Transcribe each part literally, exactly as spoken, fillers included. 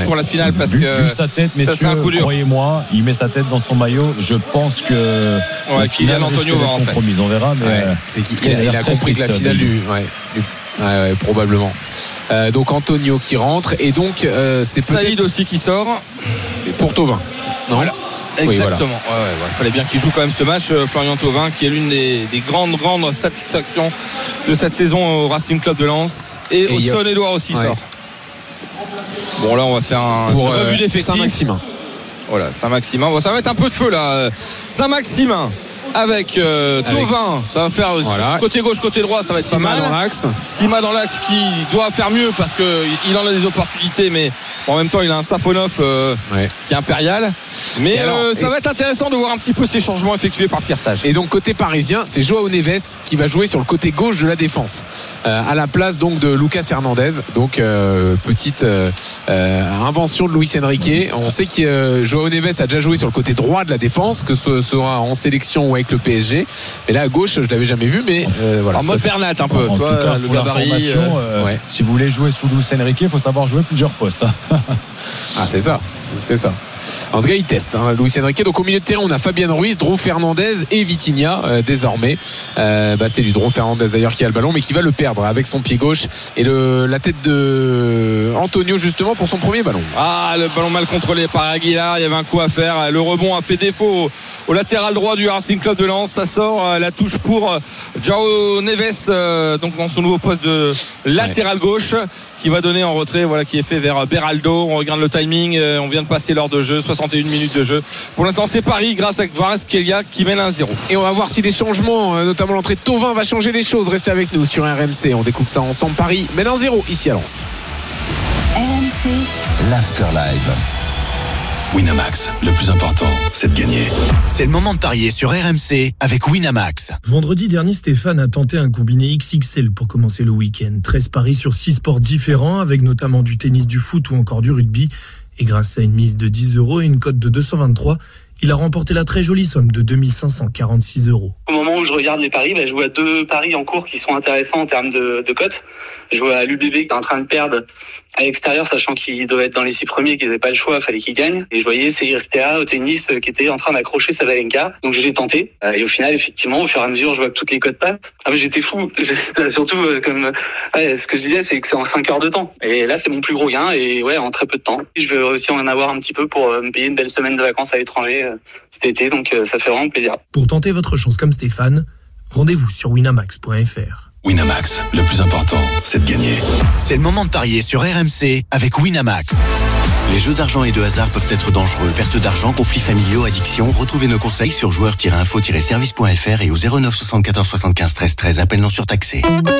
ouais. pour la finale parce vu, que vu sa tête, messieurs, ça, c'est un coup dur. Croyez-moi, il met sa tête dans son maillot. Je pense que ouais, Kylian Antonio va rentrer. On verra, mais ouais, c'est qu'il il a, il a compris que la finale du, ouais, du Ouais, ouais, probablement. Euh, donc Antonio qui rentre et donc euh, c'est Saïd aussi qui sort. C'est pour Thauvin. Non. Voilà. Exactement. Oui, voilà. ouais, ouais, ouais. Il fallait bien qu'il joue quand même ce match, euh, Florian Thauvin, qui est l'une des, des grandes, grandes satisfactions de cette saison au Racing Club de Lens. Et, et Hudson Edouard aussi ouais. sort. Bon, là, on va faire un, pour, une revue euh, d'effectifs. Saint-Maximin. Voilà, Saint-Maximin. Bon, ça va être un peu de feu là. Saint-Maximin. Avec euh, Thauvin, ça va faire voilà. côté gauche, côté droit, ça va être Sima pas mal. Dans l'axe. Sima dans l'axe qui doit faire mieux parce qu'il en a des opportunités, mais en même temps il a un Safonov euh, ouais. qui est impérial. Mais alors, euh, ça et... va être intéressant de voir un petit peu ces changements effectués par Pierre Sage. Et donc côté parisien, c'est Joao Neves qui va jouer sur le côté gauche de la défense, euh, à la place donc de Lucas Hernandez. Donc euh, petite euh, euh, invention de Luis Enrique. On sait que euh, Joao Neves a déjà joué sur le côté droit de la défense, que ce soit en sélection ou avec le P S G. Et là à gauche, je l'avais jamais vu, mais euh, voilà. En mode fait... Bernat un peu, en toi, tout cas, le gabarit. Euh, euh, ouais. Si vous voulez jouer sous Luis Enrique, il faut savoir jouer plusieurs postes. Ah c'est ça, c'est ça. En tout cas, il teste hein, Luis Enrique. Donc au milieu de terrain, on a Fabien Ruiz, Dro Fernandez et Vitinha euh, désormais. Euh, bah, c'est lui Dro Fernandez d'ailleurs qui a le ballon, mais qui va le perdre avec son pied gauche et le, la tête de Antonio justement pour son premier ballon. Ah, le ballon mal contrôlé par Aguilar. Il y avait un coup à faire. Le rebond a fait défaut au, au latéral droit du Racing Club de Lens. Ça sort la touche pour Joao Neves, euh, donc dans son nouveau poste de latéral ouais. gauche, qui va donner en retrait, voilà, qui est fait vers Beraldo. On regarde le timing. Euh, on vient de passer l'heure de jeu. soixante et une minutes de jeu. Pour l'instant, c'est Paris grâce à Kvaratskhelia qui mène un zéro. Et on va voir si les changements, notamment l'entrée de Thauvin, va changer les choses. Restez avec nous sur R M C. On découvre ça ensemble. Paris mène un zéro ici à Lens. R M C, l'Afterlife. Winamax, le plus important, c'est de gagner. C'est le moment de parier sur R M C avec Winamax. Vendredi dernier, Stéphane a tenté un combiné X X L pour commencer le week-end. treize paris sur six sports différents, avec notamment du tennis, du foot ou encore du rugby. Et grâce à une mise de dix euros et une cote de deux cent vingt-trois, il a remporté la très jolie somme de deux mille cinq cent quarante-six euros. Au moment où je regarde les paris, bah, je vois deux paris en cours qui sont intéressants en termes de, de cote. Je vois l'U B B qui est en train de perdre à l'extérieur, sachant qu'il doit être dans les six premiers, qu'ils n'avaient pas le choix, il fallait qu'il gagne. Et je voyais Ceiristea au tennis qui était en train d'accrocher Sabalenka. Donc j'ai tenté. Et au final, effectivement, au fur et à mesure, je vois que toutes les cotes passent. Ah, mais j'étais fou. Surtout, comme ouais, ce que je disais, c'est que c'est en cinq heures de temps. Et là, c'est mon plus gros gain. Et ouais, en très peu de temps. Je vais aussi en avoir un petit peu pour me payer une belle semaine de vacances à l'étranger cet été. Donc ça fait vraiment plaisir. Pour tenter votre chance comme Stéphane, rendez-vous sur winamax point f r. Winamax, le plus important, c'est de gagner. C'est le moment de parier sur R M C avec Winamax. Les jeux d'argent et de hasard peuvent être dangereux. Perte d'argent, conflits familiaux, addiction. Retrouvez nos conseils sur joueurs tiret info tiret service point f r et au zéro neuf soixante-quatorze soixante-quinze treize treize. Appel non surtaxé.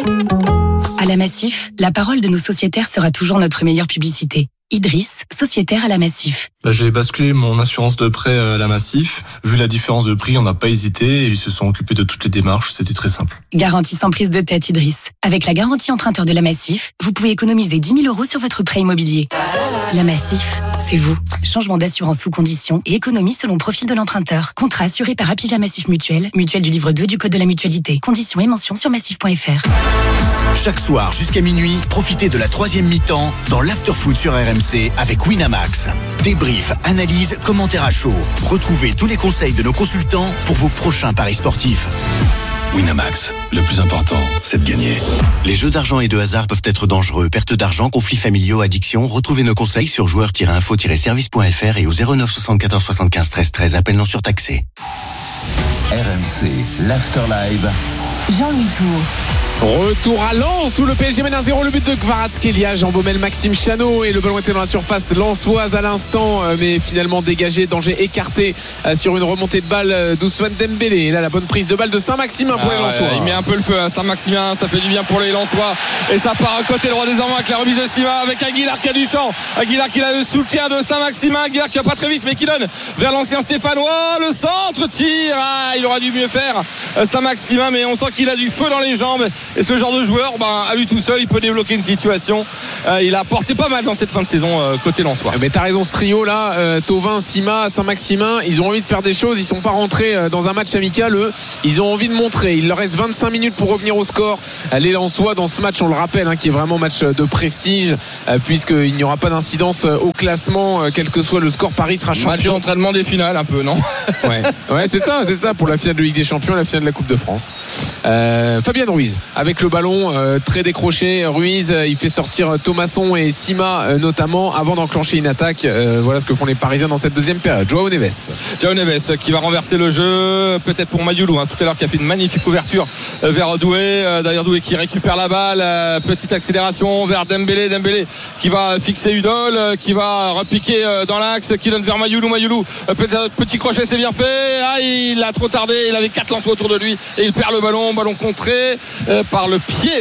À la Massif, la parole de nos sociétaires sera toujours notre meilleure publicité. Idriss, sociétaire à la Massif. Bah, j'ai basculé mon assurance de prêt à la Massif. Vu la différence de prix, on n'a pas hésité et ils se sont occupés de toutes les démarches. C'était très simple. Garantie sans prise de tête, Idriss. Avec la garantie emprunteur de la Massif, vous pouvez économiser dix mille euros sur votre prêt immobilier. La Massif, c'est vous. Changement d'assurance sous condition et économie selon profil de l'emprunteur. Contrat assuré par Apivia Massif Mutuelle, mutuelle du livre deux du Code de la mutualité. Conditions et mentions sur massif point f r. Chaque soir jusqu'à minuit, profitez de la troisième mi-temps dans l'Afterfoot sur R M C avec Winamax. Débrief, analyse, commentaires à chaud. Retrouvez tous les conseils de nos consultants pour vos prochains paris sportifs. Winamax, le plus important, c'est de gagner. Les jeux d'argent et de hasard peuvent être dangereux. Perte d'argent, conflits familiaux, addiction. Retrouvez nos conseils sur joueurs tiret info tiret service point f r et au zéro neuf soixante-quatorze soixante-quinze treize treize. Appel non surtaxé. R M C, l'Afterlife. Jean-Louis Tour. Retour à Lens où le P S G mène un zéro, le but de Kvaratskhelia, Jean Baumel, Maxime Chanot et le ballon était dans la surface lensoise à l'instant mais finalement dégagé, danger écarté sur une remontée de balle d'Ousmane Dembélé. Et là la bonne prise de balle de Saint-Maximin pour ah, les Lensois. Il met un peu le feu à Saint-Maximin, ça fait du bien pour les Lensois et ça part à côté droit désormais avec la remise de Sima avec Aguilar qui a du champ. Aguilar qui a le soutien de Saint-Maximin, Aguilar qui va pas très vite mais qui donne vers l'ancien Stéphanois, le centre tir, ah, il aura dû mieux faire Saint-Maximin mais on sent qu'il a du feu dans les jambes Et ce genre de joueur, ben, à lui tout seul, il peut débloquer une situation. Euh, il a apporté pas mal dans cette fin de saison euh, côté lensois. Mais t'as raison, ce trio là, euh, Thauvin, Sima, Saint-Maximin, ils ont envie de faire des choses. Ils sont pas rentrés euh, dans un match amical, eux. Ils ont envie de montrer. Il leur reste vingt-cinq minutes pour revenir au score. Euh, les Lensois dans ce match, on le rappelle, hein, qui est vraiment match de prestige, euh, puisqu'il n'y aura pas d'incidence euh, au classement, euh, quel que soit le score. Paris sera champion. Match d'entraînement des finales, un peu, non? Ouais, ouais, c'est ça, c'est ça pour la finale de Ligue des Champions, la finale de la Coupe de France. Euh, Fabien Ruiz avec le ballon euh, très décroché. Ruiz, euh, il fait sortir Thomasson et Sima euh, notamment avant d'enclencher une attaque. Euh, voilà ce que font les Parisiens dans cette deuxième période. Joao Neves. Joao Neves qui va renverser le jeu, peut-être pour Mayoulou, hein, tout à l'heure, qui a fait une magnifique ouverture euh, vers Doué. Euh, D'ailleurs Doué qui récupère la balle, euh, petite accélération vers Dembélé. Dembélé qui va fixer Udol, euh, qui va repiquer euh, dans l'axe, qui donne vers Mayoulou. Mayoulou, euh, petit, petit crochet, c'est bien fait. Ah, il a trop tardé, il avait quatre lancers autour de lui et il perd le ballon. Ballon contré euh, par le pied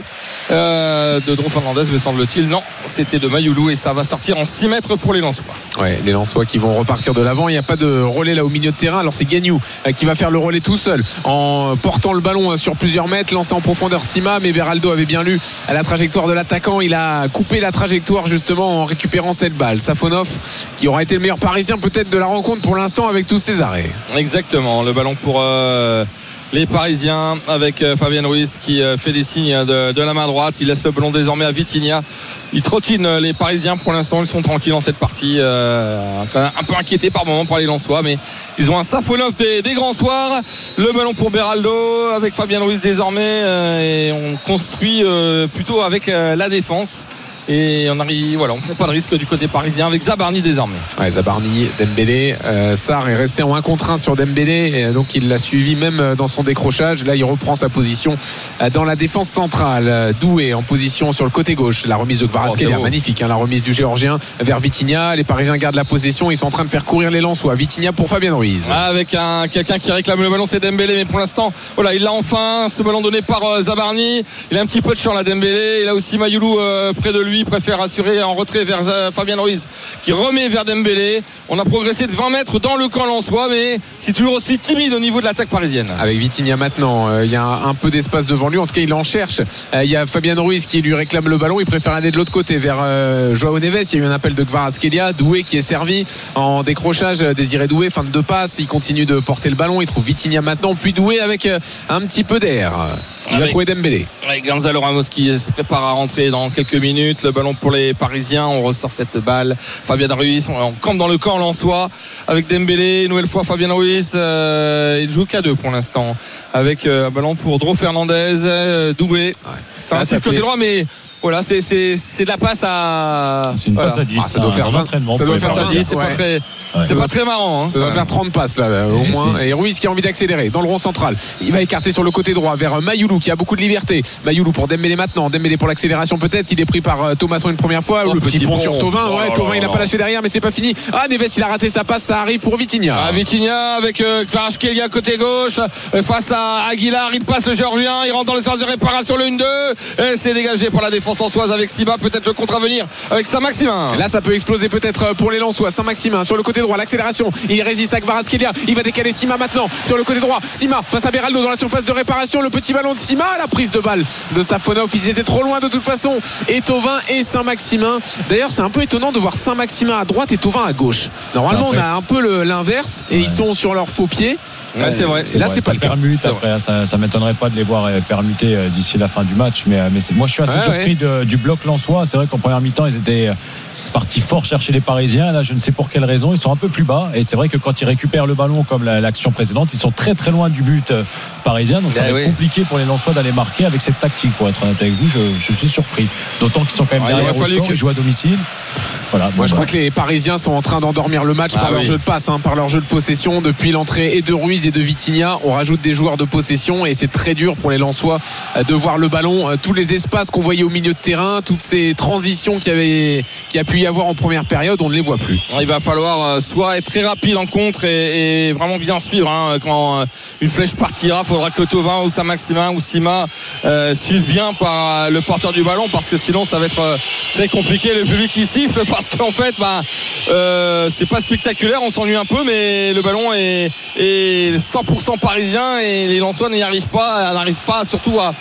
euh, de Dro Fernandez, me semble-t-il. Non, c'était de Mayoulou et ça va sortir en six mètres pour les Lensois. Ouais, les Lensois qui vont repartir de l'avant. Il n'y a pas de relais là au milieu de terrain. Alors c'est Gagnou euh, qui va faire le relais tout seul en portant le ballon euh, sur plusieurs mètres, lancé en profondeur Sima, mais Beraldo avait bien lu à la trajectoire de l'attaquant. Il a coupé la trajectoire justement en récupérant cette balle. Safonov qui aura été le meilleur Parisien peut-être de la rencontre pour l'instant avec tous ses arrêts. Exactement, le ballon pour euh, les Parisiens avec euh, Fabien Ruiz qui euh, fait des signes de, de la main droite. Il laisse le ballon désormais à Vitinha. Il trottine euh, les Parisiens pour l'instant. Ils sont tranquilles dans cette partie, euh, quand même un peu inquiétés par moment par les Lensois, mais ils ont un Safonov des, des grands soirs. Le ballon pour Beraldo avec Fabien Ruiz désormais, euh, et on construit euh, plutôt avec euh, la défense. Et on arrive, voilà, on prend pas de risque du côté parisien avec Zabarni désormais. Ouais, Zabarni, Dembélé, euh, Sarr est resté en un contre un sur Dembélé, et donc il l'a suivi même dans son décrochage. Là, il reprend sa position dans la défense centrale. Doué en position sur le côté gauche. La remise de Kvaratskhelia, oh, magnifique, hein, la remise du Géorgien vers Vitinha. Les Parisiens gardent la possession, ils sont en train de faire courir les Lensois. Vitinha pour Fabien Ruiz. Ah, avec un quelqu'un qui réclame le ballon, c'est Dembélé, mais pour l'instant, voilà, il l'a enfin. Ce ballon donné par euh, Zabarni. Il a un petit peu de champ là, Dembélé. Il a aussi Mayoulou euh, près de lui, préfère assurer en retrait vers euh, Fabien Ruiz qui remet vers Dembélé. On a progressé de vingt mètres dans le camp lensois, mais c'est toujours aussi timide au niveau de l'attaque parisienne. Avec Vitinha maintenant, il euh, y a un, un peu d'espace devant lui, en tout cas il en cherche. Il euh, y a Fabien Ruiz qui lui réclame le ballon, il préfère aller de l'autre côté vers euh, Joao Neves. Il y a eu un appel de Kvaratskhelia. Doué qui est servi en décrochage, Désiré Doué, fin de deux passes, il continue de porter le ballon, il trouve Vitinha maintenant, puis Doué avec euh, un petit peu d'air. Il avec, va trouver Dembélé. Avec Gonzalo Ramos qui se prépare à rentrer dans quelques minutes. Le ballon pour les Parisiens. On ressort cette balle. Fabien Ruiz, on, on campe dans le camp lensois avec Dembélé. Une nouvelle fois Fabien Ruiz. Euh, il joue qu'à deux pour l'instant. Avec euh, un ballon pour Dro Fernandez. Euh, Doué. Ouais. Ça insiste côté fait... droit, mais. Voilà, c'est, c'est, c'est de la passe à. C'est une voilà. passe à dix. Ah, ça doit faire vingt. Ça doit faire ça à dix. C'est, ouais. pas, très, ouais. c'est pas très marrant. Hein. Ça doit ouais. faire trente passes, là, au moins. Et Ruiz qui a envie d'accélérer dans le rond central. Il va écarter sur le côté droit vers Mayoulou qui a beaucoup de liberté. Mayoulou pour Dembélé maintenant. Dembélé pour l'accélération peut-être. Il est pris par Thomasson une première fois. Oh, le petit, petit pont, pont sur Thauvin. Oh, ouais, oh, Thauvin, il n'a pas lâché derrière, mais c'est pas fini. Ah, Neves, il a raté sa passe. Ça arrive pour Vitinha. Ah, Vitinha avec euh, Kvaratskhelia côté gauche. Euh, face à Aguilar. Il passe le Géorgien. Il rentre dans le sens de réparation. Le un deux. Et c'est dégagé par la défense lensoise avec Sima. Peut-être le contre à venir avec Saint-Maximin. Là ça peut exploser peut-être pour les Lensois. Saint-Maximin sur le côté droit, l'accélération, il résiste à Kvaratskhelia, il va décaler Sima maintenant sur le côté droit. Sima face à Beraldo dans la surface de réparation. Le petit ballon de Sima, la prise de balle de Safonov. Ils étaient trop loin de toute façon. Et Thauvin et Saint-Maximin. D'ailleurs c'est un peu étonnant de voir Saint-Maximin à droite et Thauvin à gauche. Normalement on a un peu le, l'inverse et ouais. ils sont sur leurs faux pieds. Ouais, c'est vrai. Et là, ouais, c'est pas le permute, cas. Après, ça, ça m'étonnerait pas de les voir permuter d'ici la fin du match. Mais, mais c'est, moi, je suis assez ouais, surpris ouais. De, du bloc lensois. C'est vrai qu'en première mi-temps, ils étaient partis fort chercher les Parisiens. Là, je ne sais pour quelle raison, ils sont un peu plus bas. Et c'est vrai que quand ils récupèrent le ballon, comme la, l'action précédente, ils sont très très loin du but parisien. Donc, ça va être compliqué pour les Lensois d'aller marquer avec cette tactique. Pour être honnête avec vous, je, je suis surpris. D'autant qu'ils sont quand même ouais, derrière au score, que... ils jouent à domicile. Voilà, bon, Moi, je bah. crois que les Parisiens sont en train d'endormir le match ah, par oui. leur jeu de passe, hein, par leur jeu de possession. Depuis l'entrée et de Ruiz et de Vitinha, on rajoute des joueurs de possession et c'est très dur pour les Lensois de voir le ballon. Tous les espaces qu'on voyait au milieu de terrain, toutes ces transitions qu'il y avait, qu'il y a pu y avoir en première période, on ne les voit plus. Il va falloir soit être très rapide en contre et, et vraiment bien suivre. Hein. Quand une flèche partira, il faudra que Thauvin ou Saint-Maximin ou Sima euh, suivent bien par le porteur du ballon parce que sinon ça va être très compliqué. Le public qui siffle parce qu'en fait bah, euh, c'est pas spectaculaire, on s'ennuie un peu, mais le ballon est, est cent pour cent parisien et les Lensois n'y arrivent pas, n'arrivent pas surtout à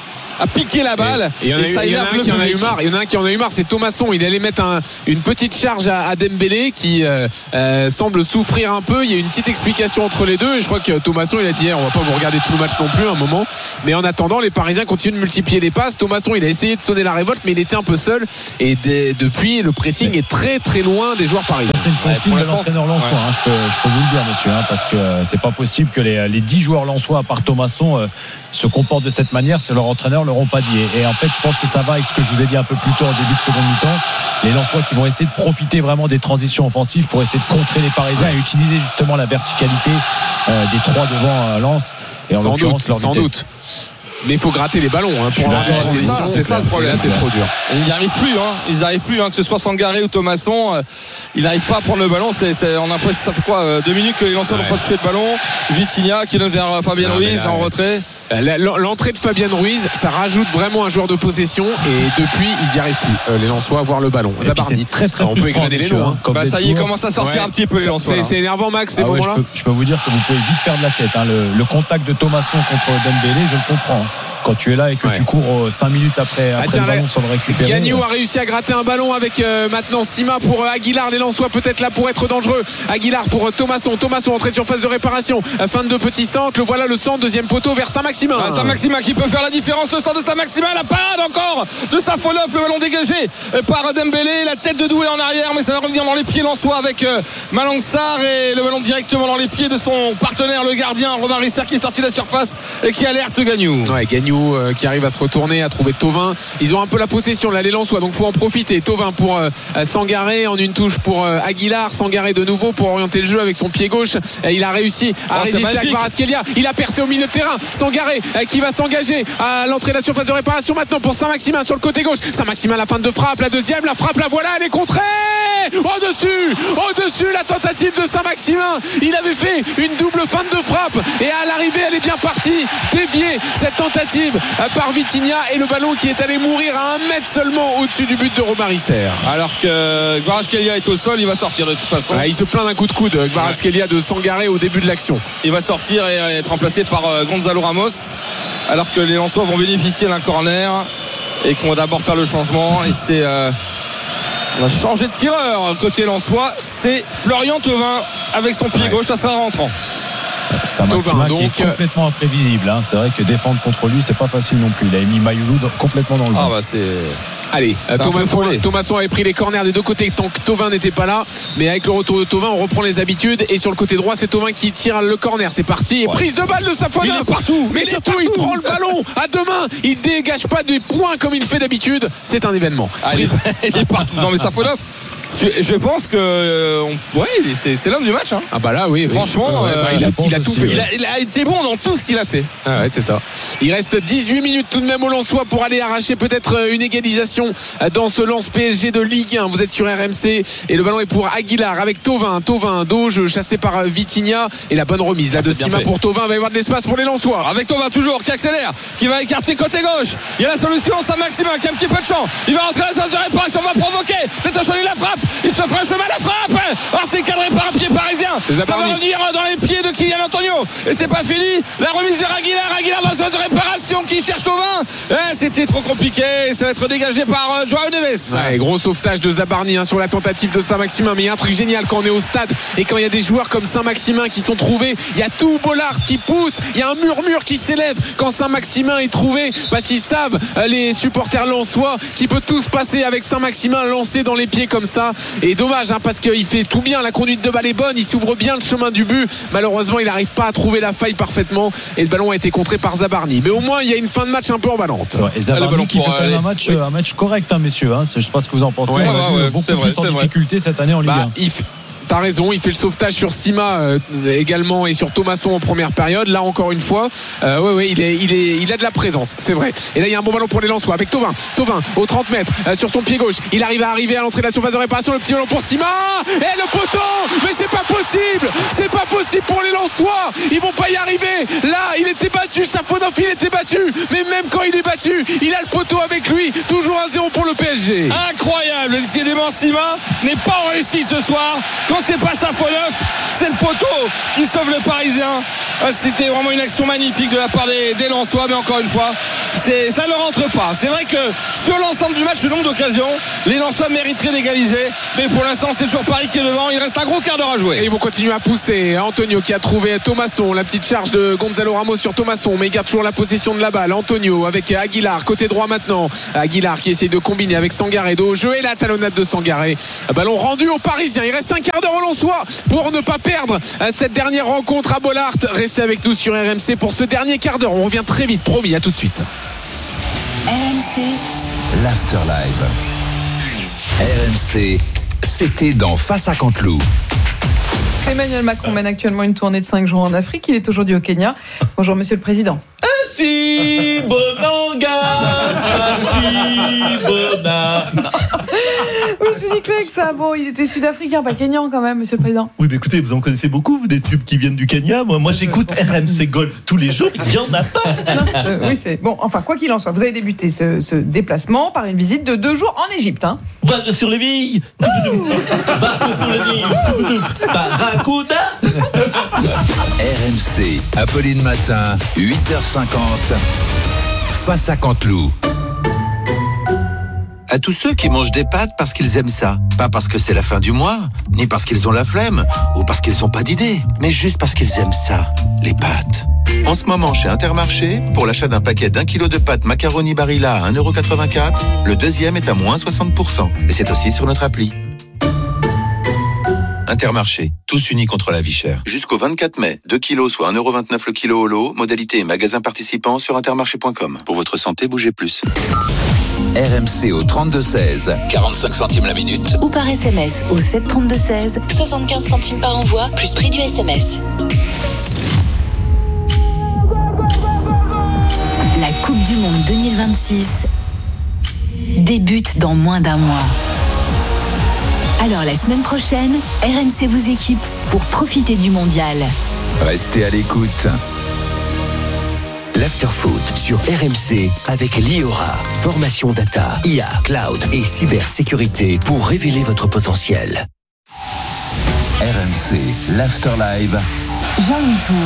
à piquer la balle. Et il y en a, eu, y en a un qui en a eu marre. Il y en a un qui en a eu marre, c'est Thomasson. Il allait mettre un, une petite charge à, à Dembélé qui euh, euh, semble souffrir un peu. Il y a une petite explication entre les deux. Et je crois que Thomasson, il a dit, on va pas vous regarder tout le match non plus à un moment. Mais en attendant, les Parisiens continuent de multiplier les passes. Thomasson, il a essayé de sonner la révolte, mais il était un peu seul. Et de, depuis, le pressing est très très loin des joueurs parisiens. Ça, c'est une consigne ouais, de l'entraîneur lensois. Ouais. Hein, je, peux, je peux vous le dire, monsieur, hein, parce que euh, c'est pas possible que les, les dix joueurs lensois, à part Thomasson, euh, se comportent de cette manière si leur entraîneur ne l'auront pas dit. Et, et en fait, je pense que ça va avec ce que je vous ai dit un peu plus tôt en début de seconde mi-temps. Les Lensois qui vont essayer de profiter vraiment des transitions offensives pour essayer de contrer les Parisiens et utiliser justement la verticalité euh, des trois devant euh, Lens. Et en sans l'occurrence, doute, leur sans vitesse. doute. Mais il faut gratter les ballons hein, pour avoir des c'est ça, c'est ça le problème. Là, c'est trop dur. Et ils n'y arrivent plus, hein. Ils n'arrivent plus, hein, que ce soit Sangaré ou Thomasson. Euh, ils n'arrivent pas à prendre le ballon. C'est, c'est, on a l'impression ça fait quoi euh, deux minutes que les lanceurs n'ont ouais. pas touché le ballon. Vitinha qui donne vers Fabien non, Ruiz là, en retrait. L'entrée de Fabien Ruiz, ça rajoute vraiment un joueur de possession. Et depuis, ils n'y arrivent plus. Euh, les Lensois à voir le ballon. Zabarni. Très très on peut égrainer les noms. Hein. Bah, ça y est, commence à sortir ouais. un petit peu les Lensois. C'est, c'est énervant, Max, ces ah ouais, moments-là. je peux, je peux vous dire que vous pouvez vite perdre la tête. Hein. Le, le contact de Thomasson contre Dembélé, je le comprends. Quand tu es là et que ouais. tu cours cinq minutes après, après ah, tiens, le ballon sans le récupérer. Gagnou a réussi à gratter un ballon avec euh, maintenant Sima pour euh, Aguilar. Les Lensois peut-être là pour être dangereux. Aguilar pour euh, Thomasson. Thomasson entrée de surface de réparation. Euh, fin de deux petits centres. Le voilà le centre. Deuxième poteau vers Saint-Maximin. Ah, Saint-Maximin qui peut faire la différence. Le centre de Saint-Maximin. La parade encore de Safonov. Le ballon dégagé par Dembélé. La tête de Doué en arrière. Mais ça va revenir dans les pieds lensois avec euh, Malang Sarr. Et le ballon directement dans les pieds de son partenaire, le gardien Romain Risser qui est sorti de la surface et qui alerte Gagnou. Ouais, Gagnou euh, qui arrive à se retourner, à trouver Thauvin. Ils ont un peu la possession là les Lensois, donc faut en profiter. Thauvin pour euh, Sangaré en une touche pour euh, Aguilar. Sangaré de nouveau pour orienter le jeu avec son pied gauche. Et il a réussi à oh, résister à Kvaratskhelia. Il a percé au milieu de terrain. Sangaré euh, qui va s'engager à l'entrée de la surface de réparation maintenant pour Saint-Maximin sur le côté gauche. Saint-Maximin la fin de frappe, la deuxième, la frappe, la voilà, elle est contrée. Au-dessus, au-dessus la tentative de Saint-Maximin. Il avait fait une double fin de frappe et à l'arrivée elle est bien partie. Déviée cette tentative euh, par Vitinha et le ballon qui est allé mourir à un mètre seulement au-dessus du but de Romain Risser. Alors que Kvaratskhelia est au sol, il va sortir de toute façon. Ouais, il se plaint d'un coup de coude, Kvaratskhelia de Sangaré au début de l'action. Il va sortir et être remplacé par Gonzalo Ramos. Alors que les Lensois vont bénéficier d'un corner et qu'on va d'abord faire le changement. Et c'est euh, on va changer de tireur côté Lensois. C'est Florian Thauvin avec son pied ouais. gauche, ça sera rentrant. Saint-Maximin qui est complètement imprévisible hein. C'est vrai que défendre contre lui c'est pas facile non plus. Il a mis Mayoulou complètement dans le ah bah c'est allez, Thomasson, Thomasson avait pris les corners des deux côtés tant que Thauvin n'était pas là. Mais avec le retour de Thauvin, on reprend les habitudes. Et sur le côté droit, c'est Thauvin qui tire le corner. C'est parti. Et ouais. prise de balle de Safonov. Il est partout. Mais il surtout, partout. il prend le ballon à deux mains. Il dégage pas des points comme il fait d'habitude. C'est un événement. Ah, il, est, il est partout. Non, mais Safonov. Je pense que euh, ouais, c'est, c'est l'homme du match. Hein. Ah bah là, oui. Franchement, oui. Euh, bah, il, a, il a tout fait. Il a, il a été bon dans tout ce qu'il a fait. Ah ouais, c'est ça. Il reste dix-huit minutes tout de même au Lensois pour aller arracher peut-être une égalisation dans ce Lens P S G de Ligue un. Vous êtes sur R M C et le ballon est pour Aguilar avec Thauvin. Thauvin, Doge chassé par Vitinha et la bonne remise là ah, de Sima pour Thauvin. Il va y avoir de l'espace pour les Lensois. Avec Thauvin toujours qui accélère, qui va écarter côté gauche. Il y a la solution, Saint-Maximin qui a un petit peu de champ. Il va rentrer à la surface de réparation, va provoquer. Peut-être Choli la frappe. Il se fera un chemin. La frappe. Alors c'est cadré par un pied parisien. Ça va revenir dans les pieds de Kylian Antonio. Et c'est pas fini. La remise vers Aguilar. Aguilar dans la zone de réparation qui cherche Thauvin. Eh, c'était trop compliqué. Ça va être dégagé par euh, Joao Neves. Ouais, gros sauvetage de Zabarni hein, sur la tentative de Saint-Maximin. Mais il y a un truc génial quand on est au stade et quand il y a des joueurs comme Saint-Maximin qui sont trouvés. Il y a tout Bollard qui pousse. Il y a un murmure qui s'élève quand Saint-Maximin est trouvé parce qu'ils savent euh, les supporters lensois qu'il peut tout se passer avec Saint-Maximin lancé dans les pieds comme ça. Et dommage hein, parce qu'il fait tout bien, la conduite de balle est bonne, il s'ouvre bien le chemin du but. Malheureusement il n'arrive pas à trouver la faille parfaitement et le ballon a été contré par Zabarni. Mais au moins il y a une fin de match un peu emballante. Ouais, et Zabarni qui fait quand même un match, oui. un match correct hein, messieurs hein. Je ne sais pas ce que vous en pensez. Ouais, on a ouais, vu beaucoup vrai, plus en difficulté cette année en Ligue bah, un. Il fait... T'as raison, il fait le sauvetage sur Sima euh, également et sur Thomasson en première période. Là encore une fois, euh, ouais, ouais, il, est, il, est, il a de la présence, c'est vrai. Et là il y a un bon ballon pour les Lensois avec Thauvin. Thauvin au trente mètres euh, sur son pied gauche. Il arrive à arriver à l'entrée de la surface de réparation. Le petit ballon pour Sima et le poteau. Mais c'est pas possible, c'est pas possible pour les Lensois. Ils vont pas y arriver. Là il était battu, Safonov il était battu. Mais même quand il est battu, il a le poteau avec lui. Toujours un zéro pour le P S G. Incroyable, décidément Sima n'est pas en réussite ce soir. Quand c'est pas Safonov, c'est le poteau poteau qui sauve le Parisien. C'était vraiment une action magnifique de la part des, des Lensois, mais encore une fois c'est, ça ne rentre pas. C'est vrai que sur l'ensemble du match, le nombre d'occasions, les Lensois mériteraient d'égaliser, mais pour l'instant c'est toujours Paris qui est devant. Il reste un gros quart d'heure à jouer et ils vont continuer à pousser. Antonio qui a trouvé Thomasson, la petite charge de Gonzalo Ramos sur Thomasson, mais il garde toujours la possession de la balle. Antonio avec Aguilar côté droit maintenant. Aguilar qui essaye de combiner avec Sangaré de jeu et la talonnade de Sangaré. Ballon rendu aux Parisiens. Il reste un quart d'heure au Lensois pour ne pas perdre cette dernière rencontre à Bollaert. Restez avec nous sur R M C pour ce dernier quart d'heure. On revient très vite, promis. À tout de suite. R M C l'Afterlive. R M C, c'était dans Face à Canteloup. Emmanuel Macron mène actuellement une tournée de cinq jours en Afrique. Il est aujourd'hui au Kenya. Bonjour Monsieur le Président. Si bonanga, si bona. Oui, je dis que ça. Bon, il était sud-africain, pas kenyan quand même, Monsieur le Président. Oui, mais écoutez, vous en connaissez beaucoup, vous, des tubes qui viennent du Kenya. Moi, moi j'écoute R M C Gold tous les jours. Il y en a pas. Non, euh, oui, c'est bon. Enfin, quoi qu'il en soit, vous avez débuté ce, ce déplacement par une visite de deux jours en Égypte. Hein. Va sur les billes. Va sur les billes. Barracuda. R M C, Apolline Matin, huit heures cinquante. Face à Canteloup. À tous ceux qui mangent des pâtes parce qu'ils aiment ça, pas parce que c'est la fin du mois, ni parce qu'ils ont la flemme, ou parce qu'ils n'ont pas d'idée, mais juste parce qu'ils aiment ça, les pâtes. En ce moment, chez Intermarché, pour l'achat d'un paquet d'un kilo de pâtes macaroni Barilla à un euro quatre-vingt-quatre, le deuxième est à moins soixante pour cent. Et c'est aussi sur notre appli. Intermarché, tous unis contre la vie chère. Jusqu'au vingt-quatre mai, deux kilos soit un euro vingt-neuf le kilo au lot, modalité et magasin participant sur intermarché point com. Pour votre santé, bougez plus. R M C au trente-deux seize, quarante-cinq centimes la minute. Ou par S M S au sept trente-deux seize, soixante-quinze centimes par envoi, plus prix du S M S. La Coupe du Monde deux mille vingt-six débute dans moins d'un mois. Alors la semaine prochaine, R M C vous équipe pour profiter du mondial. Restez à l'écoute. L'Afterfoot sur R M C avec l'I O R A. Formation data, I A, cloud et cybersécurité pour révéler votre potentiel. R M C, l'Afterlive. Jean-Louis Tour.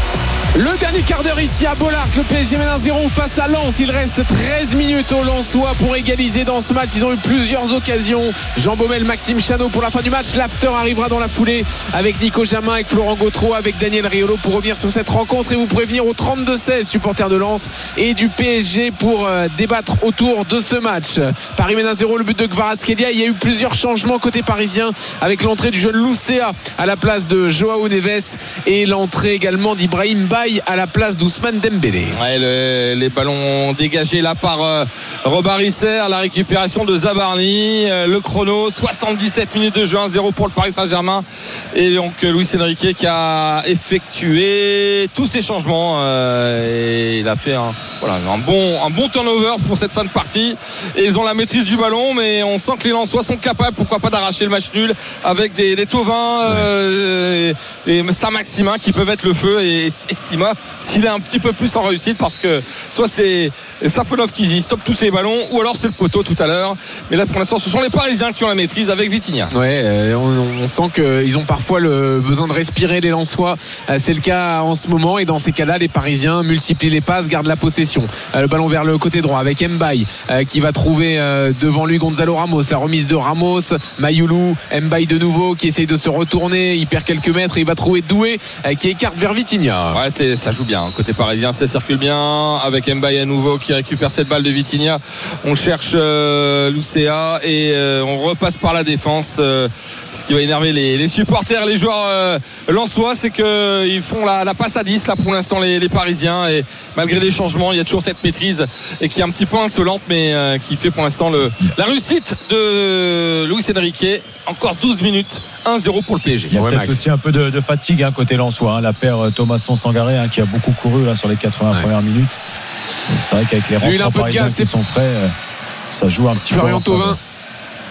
Le dernier quart d'heure ici à Bollaert, le P S G mène un zéro face à Lens. Il reste treize minutes aux Lensois pour égaliser dans ce match. Ils ont eu plusieurs occasions. Jean Baumel, Maxime Chanot pour la fin du match. L'after arrivera dans la foulée avec Nico Jamin, avec Florent Gautreau, avec Daniel Riolo pour revenir sur cette rencontre. Et vous pouvez venir au trente-deux seize, supporters de Lens et du P S G pour euh, débattre autour de ce match. Paris mène un zéro, le but de Kvaratskhelia. Il y a eu plusieurs changements côté parisien avec l'entrée du jeune Lucea à la place de Joao Neves et l'entrée également d'Ibrahim Baye à la place d'Ousmane Dembélé. Ouais, le, les ballons dégagés là par euh, Robert Risser, la récupération de Zabarni, euh, le chrono, soixante-dix-sept minutes de jeu, un zéro pour le Paris Saint-Germain. Et donc euh, Luis Enrique qui a effectué tous ces changements euh, et il a fait un, voilà, un, bon, un bon turnover pour cette fin de partie. Et ils ont la maîtrise du ballon, mais on sent que les Lensois sont capables, pourquoi pas, d'arracher le match nul avec des, des Thauvin euh, et, et Saint-Maximin qui peuvent être le feu et, et Sima s'il est un petit peu plus en réussite, parce que soit c'est Safonov qui stoppe tous ces ballons ou alors c'est le poteau tout à l'heure, mais là pour l'instant ce sont les Parisiens qui ont la maîtrise avec Vitinha. Ouais, euh, on, on sent qu'ils ont parfois le besoin de respirer, les Lensois. Euh, c'est le cas en ce moment, et dans ces cas-là les Parisiens multiplient les passes, gardent la possession. Euh, le ballon vers le côté droit avec Mbaye euh, qui va trouver euh, devant lui Gonzalo Ramos, la remise de Ramos, Mayoulou, Mbaye de nouveau qui essaye de se retourner, il perd quelques mètres et il va trouver Doué euh, qui écarte vers Vitinha. Ouais, c'est, ça joue bien côté parisien, ça circule bien avec Mbaye à nouveau qui récupère cette balle de Vitinha. On cherche euh, Lucea et euh, on repasse par la défense. Euh, ce qui va énerver les, les supporters, les joueurs euh, lensois, c'est qu'ils font la, la passe à dix là pour l'instant, les, les Parisiens, et malgré les changements il y a toujours cette maîtrise et qui est un petit peu insolente, mais euh, qui fait pour l'instant le, la réussite de Luis Enrique. Encore douze minutes, un zéro pour le P S G. Il y a ouais, peut-être Max. aussi un peu de, de fatigue hein, côté lensois, hein, la paire Thomasson Sangaré hein, qui a beaucoup couru là sur les quatre-vingts ouais. premières minutes. Donc, c'est vrai qu'avec les rentrants parisiens qui sont frais, ça joue un petit Florian peu. Thauvin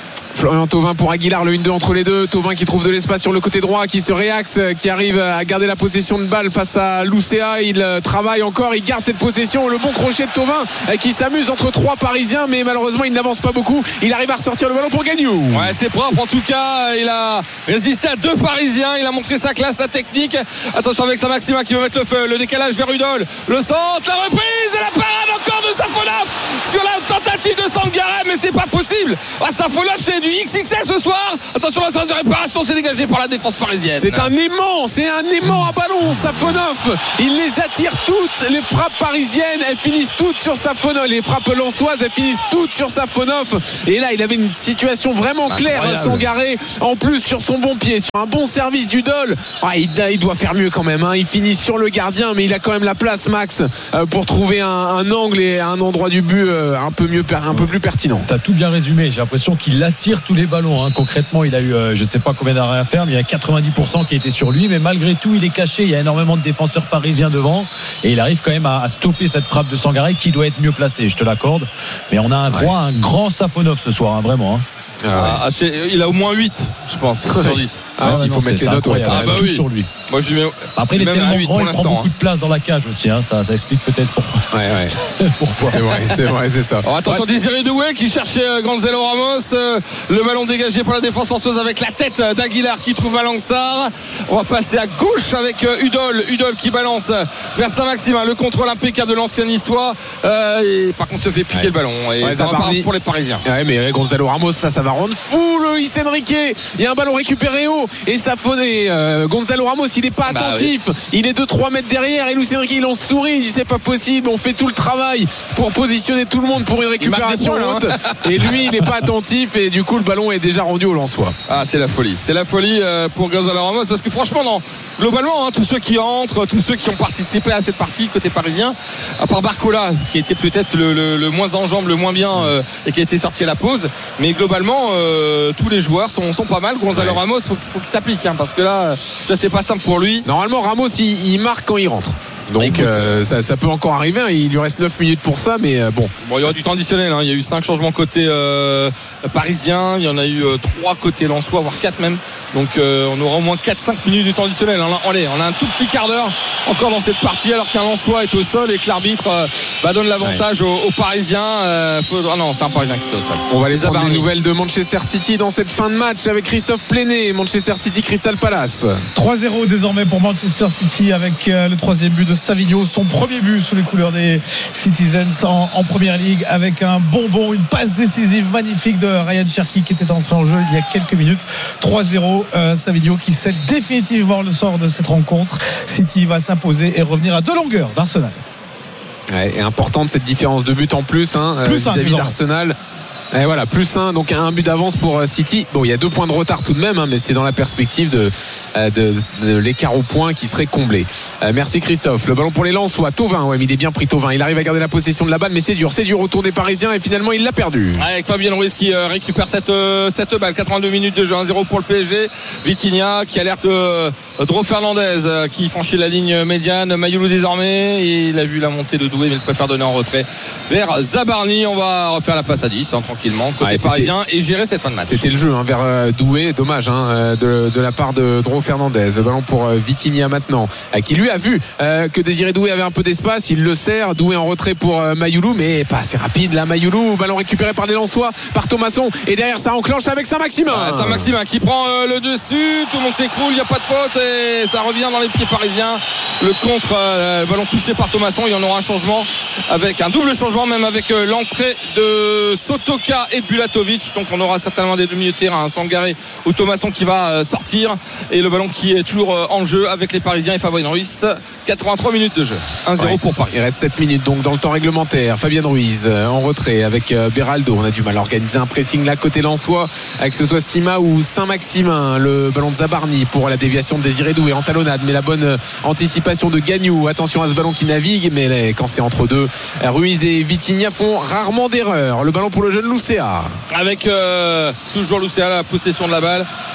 Florian Thauvin pour Aguilar, le un deux entre les deux. Thauvin qui trouve de l'espace sur le côté droit, qui se réaxe, qui arrive à garder la possession de balle face à Lucea. Il travaille encore, il garde cette possession. Le bon crochet de Thauvin qui s'amuse entre trois Parisiens, mais malheureusement il n'avance pas beaucoup. Il arrive à ressortir le ballon pour Gagnou. Ouais, c'est propre en tout cas. Il a résisté à deux Parisiens. Il a montré sa classe, sa technique. Attention avec Saint-Maximin qui veut mettre le feu. Le décalage vers Udol. Le centre, la reprise et la parade encore de Safonov sur la tentative de Sangaré, mais c'est pas possible. Ah, Safonov c'est du X X L ce soir. Attention, la séance de réparation s'est dégagée par la défense parisienne. C'est un aimant, c'est un aimant à ballon, Safonov. Il les attire toutes. Les frappes parisiennes, elles finissent toutes sur Safonov. Les frappes lensoises, elles finissent toutes sur Safonov. Et là, il avait une situation vraiment claire, Sangaré. En plus, sur son bon pied, sur un bon service du Dol. Ah, il, il doit faire mieux quand même. Hein. Il finit sur le gardien, mais il a quand même la place, Max, euh, pour trouver un, un angle et un endroit du but euh, un peu mieux, un peu plus pertinent. T'as tout bien résumé. J'ai l'impression qu'il attire tous les ballons. Hein. Concrètement, il a eu, euh, je sais pas combien d'arrêts à faire, mais il y a quatre-vingt-dix pour cent qui était sur lui. Mais malgré tout, il est caché. Il y a énormément de défenseurs parisiens devant, et il arrive quand même à, à stopper cette frappe de Sangaré qui doit être mieux placée. Je te l'accorde. Mais on a un droit à un grand Safonov ce soir, hein, vraiment. Hein. Ah, ah, il a au moins huit, je pense, sur dix. Ah, s'il faut non, mettre les notes, ouais, ah, bah oui. sur lui. Moi, je lui mets. Après, il est tellement grand, il prend beaucoup hein. de place dans la cage aussi. Hein. Ça, ça explique peut-être pourquoi. Ouais, ouais. pourquoi. C'est vrai, c'est vrai, c'est ça. Alors, attention, ouais. Désiré Doué qui cherchait euh, Gonzalo Ramos. Euh, le ballon dégagé par la défense lançoise avec la tête d'Aguilar qui trouve Malangsar. On va passer à gauche avec euh, Udol. Udol qui balance vers Saint-Maximin. Le contrôle impeccable de l'ancien niçois. Euh, et par contre, se fait piquer ouais. le ballon. Et ouais, ça repart pour les Parisiens. Ouais, mais ouais, Gonzalo Ramos, ça, ça va rendre fou le Luis Enrique. Il y a un ballon récupéré haut. Et ça faudrait. Euh, Gonzalo Ramos, il n'est pas attentif. Bah, oui. Il est deux trois mètres derrière. Et Luis Enrique, il en sourit. Il dit c'est pas possible. On fait tout le travail pour positionner tout le monde pour une récupération haute. Et lui, il n'est pas attentif. Et du coup, le ballon est déjà rendu au Lensois. Ah, c'est la folie. C'est la folie pour Gonzalo Ramos. Parce que franchement, non. Globalement, hein, tous ceux qui entrent, tous ceux qui ont participé à cette partie côté parisien, à part Barcola, qui était peut-être le, le, le moins en jambes, le moins bien, euh, et qui a été sorti à la pause. Mais globalement, euh, tous les joueurs sont, sont pas mal. Gonzalo ouais. Ramos, faut, faut qu'il s'applique, hein, parce que là, ça c'est pas simple pour lui. Normalement, Ramos, il, il marque quand il rentre. Donc Écoute, euh, ça, ça peut encore arriver. Il lui reste neuf minutes pour ça, mais euh, bon. Bon, il y aura du temps additionnel. Hein. Il y a eu cinq changements côté euh, parisien. Il y en a eu euh, trois côté lensois, voire quatre même. Donc euh, on aura au moins quatre cinq minutes du temps additionnel. On a, on a un tout petit quart d'heure encore dans cette partie, alors qu'un Lensois est au sol et que l'arbitre euh, bah, donne l'avantage ouais. aux, aux Parisiens. Euh, faut... Ah non, c'est un Parisien qui est au sol. On va les prendre des nouvelles de Manchester City dans cette fin de match avec Christophe Pléné. Manchester City Crystal Palace. trois zéro désormais pour Manchester City avec euh, le troisième but de Savigno, son premier but sous les couleurs des Citizens en, en Première Ligue, avec un bonbon, une passe décisive magnifique de Ryan Cherki qui était entré en jeu il y a quelques minutes. trois zéro, euh, Savigno qui scelle définitivement le sort de cette rencontre. City va s'imposer et revenir à deux longueurs d'Arsenal. Ouais, et importante cette différence de but en plus, hein, plus euh, vis-à-vis d'Arsenal. Et voilà, plus un, donc un but d'avance pour City. Bon, il y a deux points de retard tout de même, hein, mais c'est dans la perspective de, de, de, de l'écart au point qui serait comblé. Euh, merci Christophe. Le ballon pour les Lensois. Thauvin, ouais, mais il est bien pris Thauvin. Il arrive à garder la possession de la balle, mais c'est dur, c'est dur autour des Parisiens et finalement il l'a perdu. Avec Fabien Ruiz qui euh, récupère cette, euh, cette balle. quatre-vingt-deux minutes de jeu, un zéro pour le P S G. Vitinha qui alerte euh, Dro Fernandez euh, qui franchit la ligne médiane. Mayoulou désormais. Et il a vu la montée de Doué, mais il préfère donner en retrait vers Zabarni. On va refaire la passe à dix, hein, tranquillement. Côté ouais, parisien et gérer cette fin de match. C'était le jeu hein, vers euh, Doué, dommage hein, de, de la part de Dro Fernandez. Le ballon pour euh, Vitinha maintenant, euh, qui lui a vu euh, que Désiré Doué avait un peu d'espace, il le sert. Doué en retrait pour euh, Mayoulou, mais pas assez rapide là. Mayoulou, ballon récupéré par les Lensois, par Thomasson, et derrière ça enclenche avec Saint-Maximin. Ah, Saint-Maximin qui prend euh, le dessus, tout le monde s'écroule, il n'y a pas de faute et ça revient dans les pieds parisiens. Le contre, euh, le ballon touché par Thomasson, il y en aura un changement, avec un double changement même avec euh, l'entrée de Sotoka et de Bulatovic. Donc on aura certainement des deux milieux de terrain, Sangaré ou Thomasson qui va sortir, et le ballon qui est toujours en jeu avec les Parisiens et Fabien Ruiz. quatre-vingt-trois minutes de jeu, un zéro ouais. pour Paris. Il reste sept minutes donc dans le temps réglementaire. Fabien Ruiz en retrait avec Beraldo. On a du mal à organiser un pressing là côté Lensois, avec que ce soit Sima ou Saint-Maximin. Le ballon de Zabarni pour la déviation de Désiré Doué en talonnade, mais la bonne anticipation de Gagnou. Attention à ce ballon qui navigue, mais quand c'est entre deux, Ruiz et Vitinha font rarement d'erreur. Le ballon pour le jeune Lucea. Avec euh, toujours Lucea, la possession de la balle.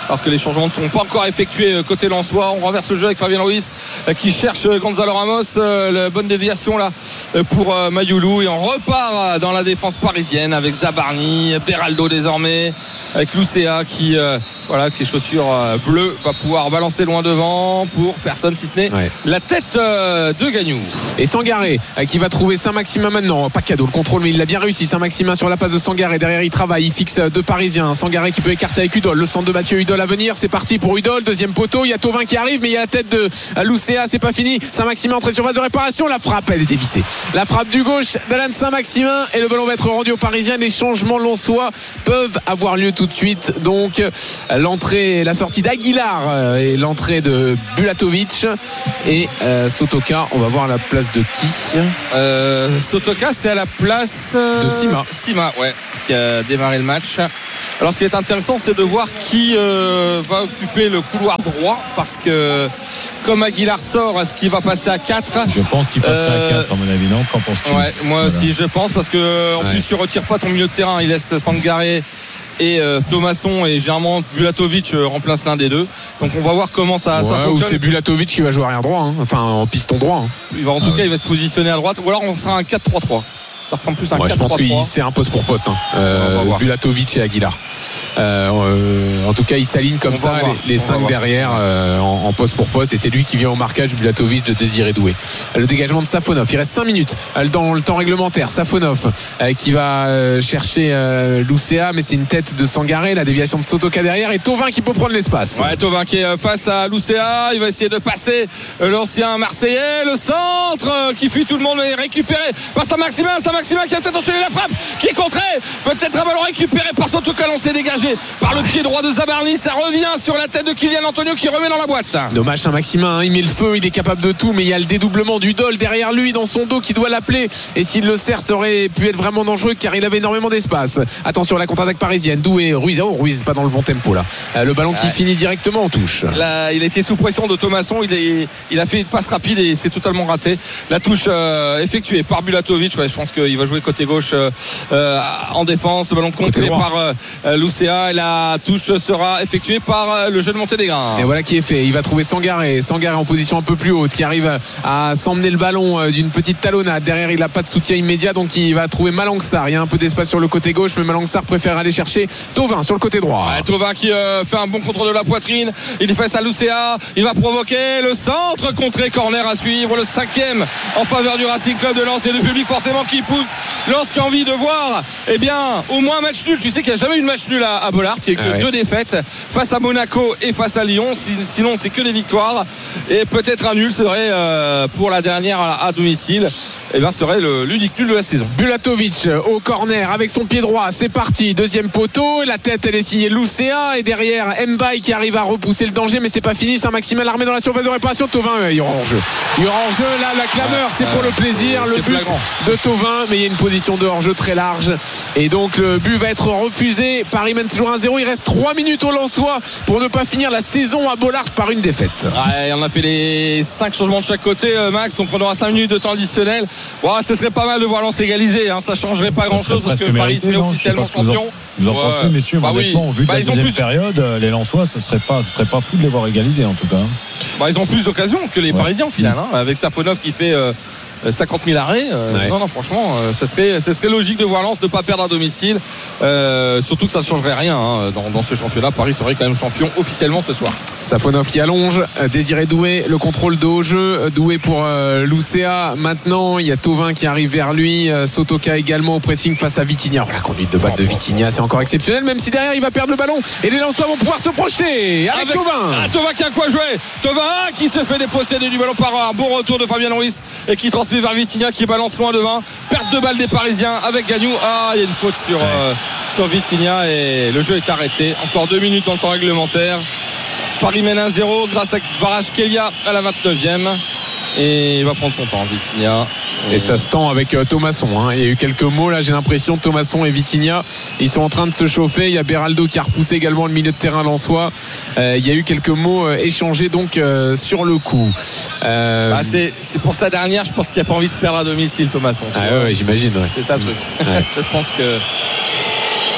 alors que les changements ne sont pas encore effectués côté lensois. On renverse le jeu avec Fabien Ruiz qui cherche Gonzalo Ramos, la bonne déviation là pour Mayoulou, et on repart dans la défense parisienne avec Zabarni, Beraldo désormais, avec Lucea qui euh, voilà, avec ses chaussures euh, bleues va pouvoir balancer loin devant pour personne si ce n'est ouais. la tête euh, de Gagnou. Et Sangaré euh, qui va trouver Saint-Maximin maintenant, pas cadeau le contrôle, mais il l'a bien réussi. Saint-Maximin sur la passe de Sangaré, derrière il travaille, il fixe deux Parisiens. Sangaré qui peut écarter avec Udol, le centre de Mathieu Udol à venir, c'est parti pour Udol, deuxième poteau, il y a Thauvin qui arrive, mais il y a la tête de Lucea, c'est pas fini. Saint-Maximin entrée sur phase de réparation, la frappe elle est dévissée, la frappe du gauche d'Alan Saint-Maximin, et le ballon va être rendu aux Parisiens. Les changements lensois peuvent avoir lieu tout de suite, donc l'entrée, la sortie d'Aguilar et l'entrée de Bulatovic et euh, Sotoka. On va voir à la place de qui euh, Sotoka, c'est à la place de Sima. Sima, ouais, qui a démarré le match. Alors ce qui est intéressant, c'est de voir qui euh, va occuper le couloir droit, parce que comme Aguilar sort, est-ce qu'il va passer à quatre? Je pense qu'il passera euh, à quatre à mon avis, non? Qu'en penses-tu? Ouais, moi voilà. aussi je pense, parce que en ouais. plus tu retires pas ton milieu de terrain, il laisse Sangaré et euh, Thomasson, et généralement Bulatovic euh, remplace l'un des deux. Donc on va voir comment ça, ouais, ça fonctionne. Ou c'est Bulatovic qui va jouer arrière droit, hein. Enfin en piston droit. Hein. Il va, en tout ah, cas, ouais. il va se positionner à droite, ou alors on sera un quatre trois trois. Ça ressemble plus à un ouais, quatre trois trois. Je pense que c'est un poste pour poste, hein. euh, Bulatovic et Aguilar. Euh, euh, en tout cas, il s'aligne comme on ça les, les cinq derrière euh, en, en poste pour poste, et c'est lui qui vient au marquage. Bulatovic de Désiré Doué. Le dégagement de Safonov. Il reste cinq minutes dans le temps réglementaire. Safonov euh, qui va euh, chercher euh, Lucea, mais c'est une tête de Sangaré. La déviation de Sotoka derrière, et Thauvin qui peut prendre l'espace. Ouais, Thauvin qui est face à Lucea. Il va essayer de passer l'ancien Marseillais. Le centre qui fuit tout le monde, est récupéré par Saint-Maximin. Saint-Maximin qui a attention la frappe, qui est contrée, peut-être un ballon récupéré par Sotoka, lancé dégagé par le pied droit de Zabarni. Ça revient sur la tête de Kylian Antonio qui remet dans la boîte. Dommage, Saint-Maximin, hein, il met le feu, il est capable de tout, mais il y a le dédoublement du Dol derrière lui dans son dos qui doit l'appeler, et s'il le sert, ça aurait pu être vraiment dangereux car il avait énormément d'espace. Attention, la contre-attaque parisienne, Doué, Ruiz, oh Ruiz pas dans le bon tempo là. Euh, le ballon qui ouais. finit directement en touche. Là, il a été sous pression de Thomasson, il, est, il a fait une passe rapide et c'est totalement raté. La touche euh, effectuée par Bulatovic, ouais, je pense qu'il va jouer côté gauche euh, en défense. Le ballon contré par euh, Lucea, et la touche sera effectuée par euh, le jeune Monténégrin. Et voilà qui est fait. Il va trouver Sangaré, Sangaré en position un peu plus haute, qui arrive à s'emmener le ballon euh, d'une petite talonnade. Derrière, il n'a pas de soutien immédiat, donc il va trouver Malangsar. Il y a un peu d'espace sur le côté gauche, mais Malangsar préfère aller chercher Thauvin sur le côté droit. Ouais, Thauvin qui euh, fait un bon contrôle de la poitrine. Il est face à Lucea. Il va provoquer le centre, contré, corner à suivre. Le cinquième en faveur du Racing Club de Lens, et le public forcément qui pousse. Lens qui a envie de voir, eh bien, au moins match nul. Tu sais qu'il n'y a jamais eu de match nul à, à Bollaert. Il n'y a que ah ouais. deux défaites face à Monaco et face à Lyon. Sinon, c'est que des victoires. Et peut-être un nul serait euh, pour la dernière à, à domicile. Eh bien, serait le, l'unique nul de la saison. Bulatovic au corner avec son pied droit. C'est parti. Deuxième poteau. La tête, elle est signée Lucea. Et derrière, Mbaye qui arrive à repousser le danger. Mais c'est pas fini. Saint-Maximin l'armée dans la surface de réparation. Thauvin, euh, il y aura hors-jeu. Il y aura hors-jeu. Là, la clameur, c'est pour le plaisir. Le but flagrant de Thauvin. Mais il y a une position de hors-jeu très large. Et donc, le but va être refusé. Paris mène toujours un zéro. Il reste trois minutes au Lensois pour ne pas finir la saison à Bollaert par une défaite. Ouais, on a fait les cinq changements de chaque côté, Max. Donc, on aura cinq minutes de temps additionnel. Bon, ce serait pas mal de voir Lens égaliser, hein. Ça changerait pas grand chose parce que mérité, Paris serait non, officiellement champion. Vous en ouais. pensez, messieurs, bah oui. Vu bah, la deuxième plus... période, les Lensois, ce serait pas, ce serait pas fou de les voir égaliser en tout cas. Bah, ils ont plus d'occasions que les ouais. Parisiens au final, hein, avec Safonov qui fait euh, cinquante mille arrêts. Euh, ouais. Non, non, franchement, euh, ça serait, ça serait logique de voir Lens ne pas perdre à domicile. Euh, surtout que ça ne changerait rien hein, dans, dans ce championnat. Paris serait quand même champion officiellement ce soir. Safonov qui allonge, Désiré Doué, le contrôle de haut jeu, Doué pour euh, Lucea. Maintenant, il y a Thauvin qui arrive vers lui, euh, Sotoka également au pressing face à Vitinha. Oh, la conduite de balle de Vitinha, c'est encore exceptionnel, même si derrière il va perdre le ballon. Et les Lensois vont pouvoir se projeter avec, avec Thauvin. Ah, Thauvin qui a quoi jouer. Thauvin qui se fait déposséder du ballon par un bon retour de Fabien Ruiz et qui transmet vers Vitinha qui balance loin devant. Perte de balle des Parisiens avec Gagnou. Ah, il y a une faute sur, euh, sur Vitinha et le jeu est arrêté. Encore deux minutes dans le temps réglementaire. Paris mène un zéro grâce à Kvaratskhelia à la vingt-neuvième. Et il va prendre son temps, Vitinha. Et, et ça se tend avec euh, Thomasson. Hein. Il y a eu quelques mots là, j'ai l'impression. Thomasson et Vitinha, ils sont en train de se chauffer. Il y a Beraldo qui a repoussé également le milieu de terrain lensois. Euh, il y a eu quelques mots euh, échangés donc euh, sur le coup. Euh... Bah, c'est, c'est pour sa dernière, je pense qu'il n'a pas envie de perdre à domicile, Thomasson. Ah ouais, ouais, j'imagine. Ouais. C'est ça le truc. Ouais. Je pense que.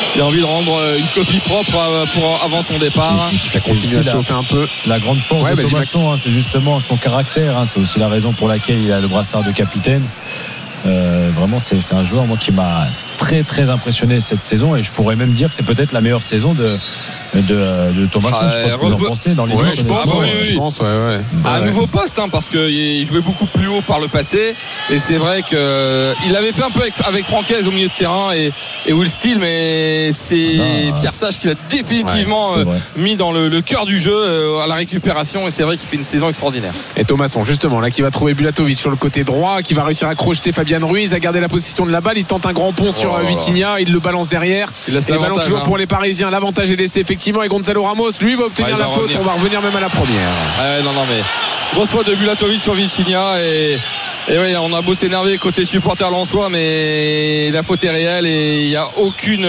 il a envie de rendre une copie propre pour, avant son départ. Ça continue à chauffer un peu. La grande force ouais, de Thomasson, hein, c'est justement son caractère. Hein, c'est aussi la raison pour laquelle il a le brassard de capitaine. Euh, vraiment, c'est, c'est un joueur moi, qui m'a très très impressionné cette saison et je pourrais même dire que c'est peut-être la meilleure saison de de, de Thomasson. Ah, je pense que vous en pensez dans les ouais, je, pense, ah, ouais, oui, oui. je pense ouais, ouais. À un ouais, nouveau poste hein, parce qu'il jouait beaucoup plus haut par le passé et c'est vrai qu'il avait fait un peu avec, avec Francaise au milieu de terrain et, et Will Steele, mais c'est non, Pierre Sage qui l'a définitivement ouais, euh, mis dans le, le cœur du jeu euh, à la récupération et c'est vrai qu'il fait une saison extraordinaire. Et Thomasson justement là qui va trouver Bulatovic sur le côté droit, qui va réussir à crocheter Fabian Ruiz, à garder la position de la balle, il tente un grand pont sur oh, Vitinha, il le balance derrière et le ballon toujours hein. pour les Parisiens, l'avantage est laissé effectivement et Gonzalo Ramos lui va obtenir ouais, la faute, revenir. On va revenir même à la première. Ouais, non non mais grosse faute de Bulatovic sur Vitinha et Et oui, on a beau s'énerver côté supporter lensois, mais la faute est réelle et il n'y a aucune,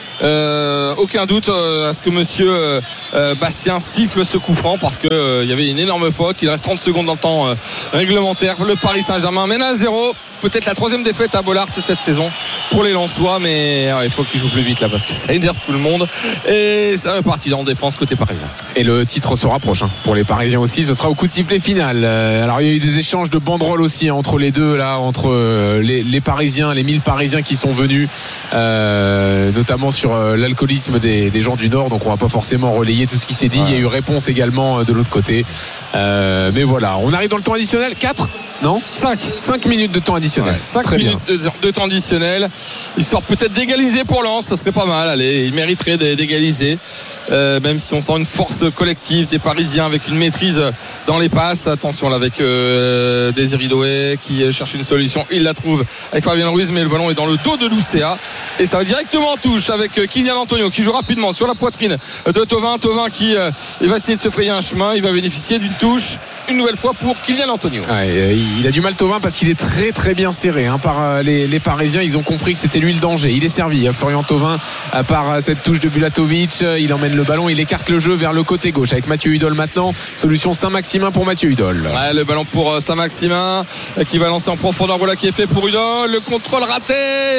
euh, aucun doute à ce que monsieur euh, Bastien siffle ce coup franc parce qu'il euh, y avait une énorme faute. Il reste trente secondes dans le temps euh, réglementaire. Le Paris Saint-Germain mène à zéro. Peut-être la troisième défaite à Bollaert cette saison pour les Lensois, mais alors, il faut qu'ils jouent plus vite là parce que ça énerve tout le monde et ça repartit en défense côté parisien. Et le titre se rapproche hein. Pour les Parisiens aussi, ce sera au coup de sifflet final. Euh, alors il y a eu des échanges de banderoles aussi hein, entre les deux là, entre euh, les, les Parisiens, les mille Parisiens qui sont venus, euh, notamment sur euh, l'alcoolisme des, des gens du Nord. Donc on va pas forcément relayer tout ce qui s'est dit. Ouais. Il y a eu réponse également euh, de l'autre côté. Euh, mais voilà, on arrive dans le temps additionnel. quatre Non cinq cinq minutes de temps additionnel. Ouais, cinq minutes de, de temps additionnel, histoire peut-être d'égaliser pour Lens, ça serait pas mal. Allez, il mériterait d'égaliser, euh, même si on sent une force collective des Parisiens avec une maîtrise dans les passes. Attention là avec euh, Désiré Doué qui cherche une solution, il la trouve avec Fabien Ruiz, mais le ballon est dans le dos de Lucea et ça va directement en touche avec Kylian Antonio qui joue rapidement sur la poitrine de Thauvin. Thauvin qui euh, il va essayer de se frayer un chemin, il va bénéficier d'une touche une nouvelle fois pour Kylian Antonio. Ouais, il a du mal Thauvin parce qu'il est très très bien serré hein, par les, les Parisiens. Ils ont compris que c'était lui le danger. Il est servi à Florian Thauvin par cette touche de Bulatovic. Il emmène le ballon, il écarte le jeu vers le côté gauche avec Mathieu Hudol maintenant. Solution Saint-Maximin pour Mathieu Hudol. Ouais, le ballon pour Saint-Maximin qui va lancer en profondeur. Voilà qui est fait pour Hudol. Le contrôle raté,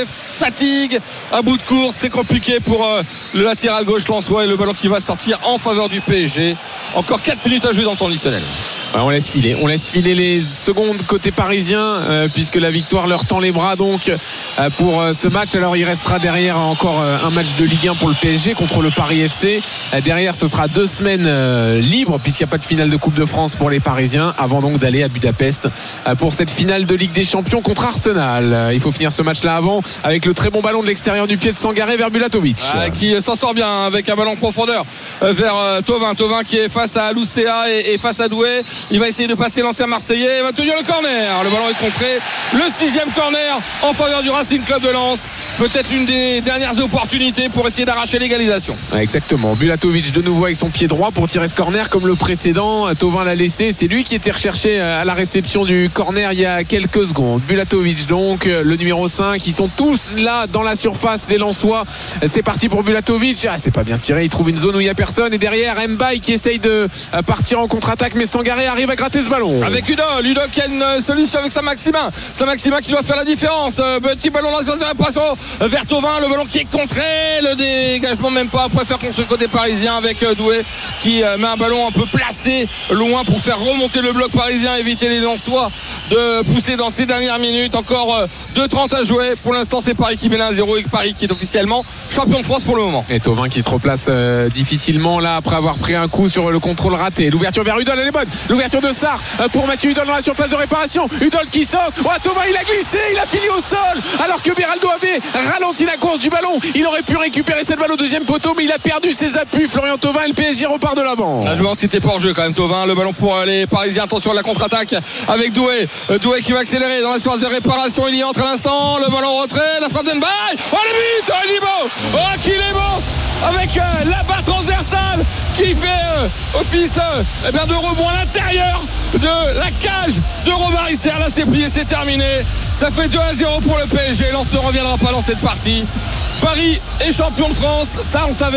fatigue à bout de course, c'est compliqué pour le latéral gauche lensois et le ballon qui va sortir en faveur du P S G. Encore quatre minutes à jouer dans le temps additionnel. Ouais, on laisse filer, on laisse filer les secondes côté parisien euh, puisque la victoire leur tend les bras donc euh, pour euh, ce match. Alors il restera derrière encore euh, un match de Ligue un pour le P S G contre le Paris F C. Euh, derrière ce sera deux semaines euh, libres puisqu'il n'y a pas de finale de Coupe de France pour les Parisiens avant donc d'aller à Budapest euh, pour cette finale de Ligue des Champions contre Arsenal. Euh, il faut finir ce match là avant avec le très bon ballon de l'extérieur du pied de Sangaré vers Bulatovic. Ah, qui s'en sort bien avec un ballon en profondeur euh, vers euh, Thauvin. Thauvin qui est face à Lucea et, et face à Doué. Il va essayer de passer l'ancien Marseillais. Il va tenir le corner. Le ballon est contré. Le sixième corner en faveur du Racing Club de Lens. Peut-être l'une des dernières opportunités pour essayer d'arracher l'égalisation. Ouais, exactement. Bulatovic de nouveau avec son pied droit pour tirer ce corner comme le précédent. Thauvin l'a laissé. C'est lui qui était recherché à la réception du corner il y a quelques secondes. Bulatovic donc, le numéro cinq. Ils sont tous là dans la surface, les Lensois. C'est parti pour Bulatovic. Ah, c'est pas bien tiré. Il trouve une zone où il n'y a personne. Et derrière, Mbaye qui essaye de partir en contre-attaque. Mais Sangaré arrive à gratter ce ballon. Avec Hudol. Hudol qui a une solution avec Saint-Maximin. Saint-Maximin qui doit faire la différence. Petit ballon dans la réparation vers Thauvin. Le ballon qui est contré. Le dégagement même pas. Préfère contre ce côté parisien avec Doué qui met un ballon un peu placé loin pour faire remonter le bloc parisien, éviter les Lensois de pousser dans ces dernières minutes. Encore deux trente à jouer. Pour l'instant, c'est Paris qui mène à zéro et Paris qui est officiellement champion de France pour le moment. Et Thauvin qui se replace euh, difficilement là après avoir pris un coup sur le contrôle raté. L'ouverture vers Hudol, elle est bonne. L'ouverture de Sarr pour Mathieu Hudol dans la surface de réparation. Hudol qui sort. Oh, Thauvin il a glissé, il a fini au sol alors que Beraldo avait ralenti la course du ballon. Il aurait pu récupérer cette balle au deuxième poteau, mais il a perdu ses appuis. Florian Thauvin et le P S G repart de l'avant. La joueur c'était pas hors jeu quand même. Thauvin, le ballon pour les Parisiens. Attention à la contre-attaque avec Doué. Doué qui va accélérer dans la surface de réparation. Il y entre à l'instant. Le ballon en retrait. La frappe d'Mbaye. Oh le but. Oh il est beau. Oh qu'il est beau. Avec euh, la barre transversale qui fait euh, office euh, eh bien de rebond à l'intérieur de la cage de Robert Isser. Là c'est plié, c'est terminé. Ça fait deux à zéro pour le P S G. Lens ne reviendra pas dans cette partie. Paris est champion de France, ça on savait.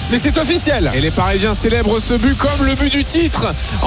mais c'est officiel. Et les Parisiens célèbrent ce but comme le but du titre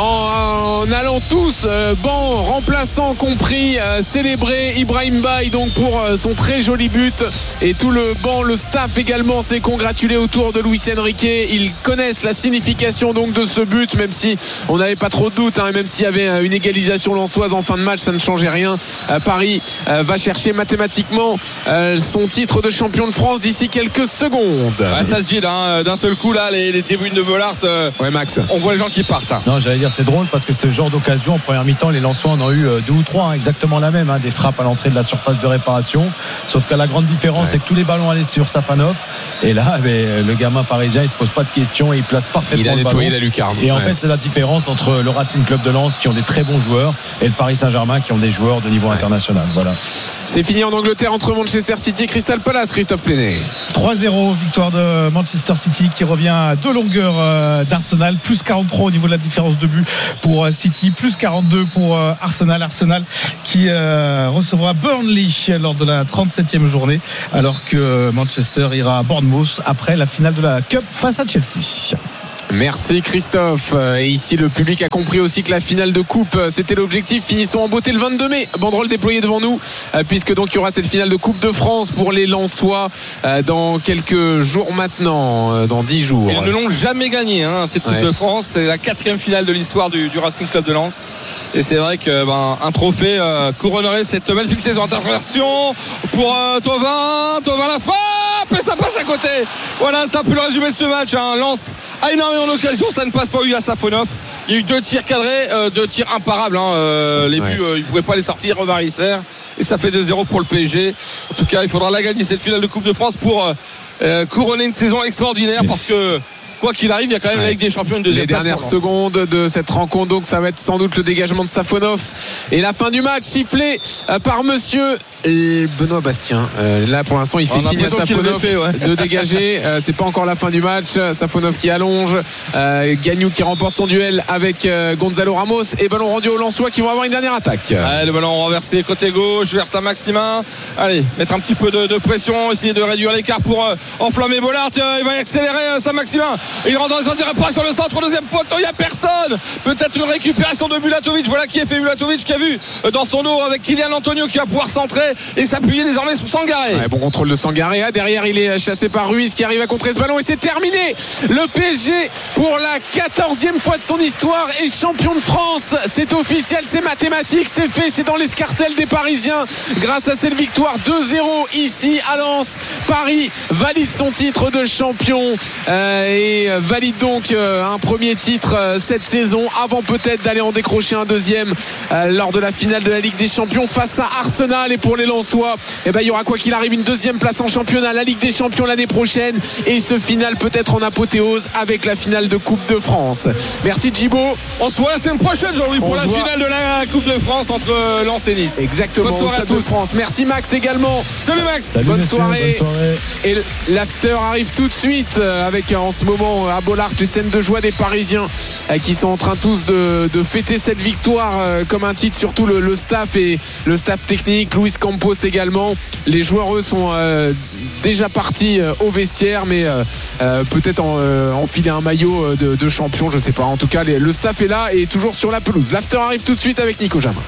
en, en allant tous, euh, banc, remplaçants compris, euh, célébrer Ibrahim Baye donc pour euh, son très joli but. Et tout le banc, le staff également s'est congratulé autour de Luis Enrique. Ils connaissent la signification donc de ce but, même si on n'avait pas trop de doutes, hein, et même s'il y avait une égalisation lensoise en fin de match, ça ne changeait rien. Euh, Paris euh, va chercher mathématiquement euh, son titre de champion de France d'ici quelques secondes. Ouais, ça se vide hein. D'un seul coup là, les, les tribunes de Bollaert, euh, ouais, Max. On voit les gens qui partent. Hein. Non, j'allais dire c'est drôle parce que ce genre d'occasion en première mi-temps, les Lensois en ont eu deux ou trois, hein, exactement la même, hein, des frappes à l'entrée de la surface de réparation. Sauf que la grande différence, ouais. c'est que tous les ballons allaient sur Safanov. Et là, mais, le gamin parisien, il se pose pas de questions et il place parfaitement il a le nettoyé ballon. La lucarne. Et en ouais. fait, c'est la différence entre le Racing Club de Lens qui ont des très bons joueurs et le Paris Saint-Germain qui ont des joueurs de niveau ouais. international. Voilà. C'est fini en Angleterre entre Manchester City et Crystal Palace. Christophe Plenet. trois zéro, victoire de Manchester City qui revient à deux longueurs euh, d'Arsenal, plus quarante-trois au niveau de la différence de but pour euh, City, plus quarante-deux pour euh, Arsenal. Arsenal qui euh, recevra Burnley lors de la trente-septième journée, alors que Manchester ira à Bournemouth après la finale de la Cup face à Chelsea. Merci Christophe. Et ici le public a compris aussi que la finale de coupe c'était l'objectif. Finissons en beauté le vingt-deux mai. Banderole déployée devant nous, puisque donc il y aura cette finale de Coupe de France pour les Lensois dans quelques jours maintenant, dans dix jours. Ils ne l'ont jamais gagné hein, cette Coupe ouais. de France. C'est la quatrième finale de l'histoire du, du Racing Club de Lens. Et c'est vrai que ben, un trophée euh, couronnerait cette magnifique saison. Interversion pour euh, Thauvin. Thauvin la frappe et ça passe à côté. Voilà, ça peut le résumer de ce match. Hein. Lens a énormément d'occasions, ça ne passe pas. Eu à Safonov. Il y a eu deux tirs cadrés, euh, deux tirs imparables. Hein. Euh, les ouais. buts, euh, il ne pouvait pas les sortir. Romaric et ça fait deux zéro pour le P S G. En tout cas, il faudra la gagner cette finale de Coupe de France pour euh, euh, couronner une saison extraordinaire parce que. Quoi qu'il arrive, il y a quand même ouais. la Ligue des Champions une deuxième les dernières secondes de cette rencontre, donc ça va être sans doute le dégagement de Safonov et la fin du match sifflé par monsieur Benoît Bastien. Euh, là pour l'instant il fait signe à Safonov fait, ouais. de dégager. euh, c'est pas encore la fin du match. Safonov qui allonge, euh, Gagnou qui remporte son duel avec euh, Gonzalo Ramos et ballon rendu aux Lensois qui vont avoir une dernière attaque. Ouais, le ballon renversé côté gauche vers Saint-Maximin. Allez, mettre un petit peu de, de pression, essayer de réduire l'écart pour euh, enflammer Bollaert. Il va accélérer euh, Saint-Maximin. Il rentre dans les centres, pas sur le centre, deuxième poteau, il n'y a personne. Peut-être une récupération de Bulatovic. Voilà qui est fait Bulatovic qui a vu dans son dos avec Kylian Antonio qui va pouvoir centrer et s'appuyer désormais sur Sangaré. Ouais, bon contrôle de Sangaré. Derrière, il est chassé par Ruiz qui arrive à contrer ce ballon et c'est terminé. Le P S G, pour la quatorzième fois de son histoire, est champion de France. C'est officiel, c'est mathématique, c'est fait, c'est dans l'escarcelle des Parisiens. Grâce à cette victoire deux zéro ici à Lens, Paris valide son titre de champion euh, et valide donc euh, un premier titre euh, cette saison avant peut-être d'aller en décrocher un deuxième euh, lors de la finale de la Ligue des Champions face à Arsenal. Et pour les Lensois, eh ben, il y aura quoi qu'il arrive une deuxième place en championnat, la Ligue des Champions l'année prochaine et ce final peut-être en apothéose avec la finale de Coupe de France. Merci Djibo. On se voit la semaine prochaine Jean-Louis pour la finale de la Coupe de France entre Lens et Nice. Exactement. Bonne soirée à tous. France. Merci Max également. Salut Max. Salut bonne, messieurs, soirée. bonne soirée. Et l'after arrive tout de suite avec en ce moment à Bollaert les scènes de joie des Parisiens qui sont en train tous de, de fêter cette victoire comme un titre, surtout le, le staff et le staff technique, Luis Campos également. Les joueurs eux sont euh, déjà partis euh, au vestiaire mais euh, euh, peut-être en, euh, enfiler un maillot de, de champion, je sais pas. En tout cas les, le staff est là et toujours sur la pelouse. L'after arrive tout de suite avec Nico Jamin.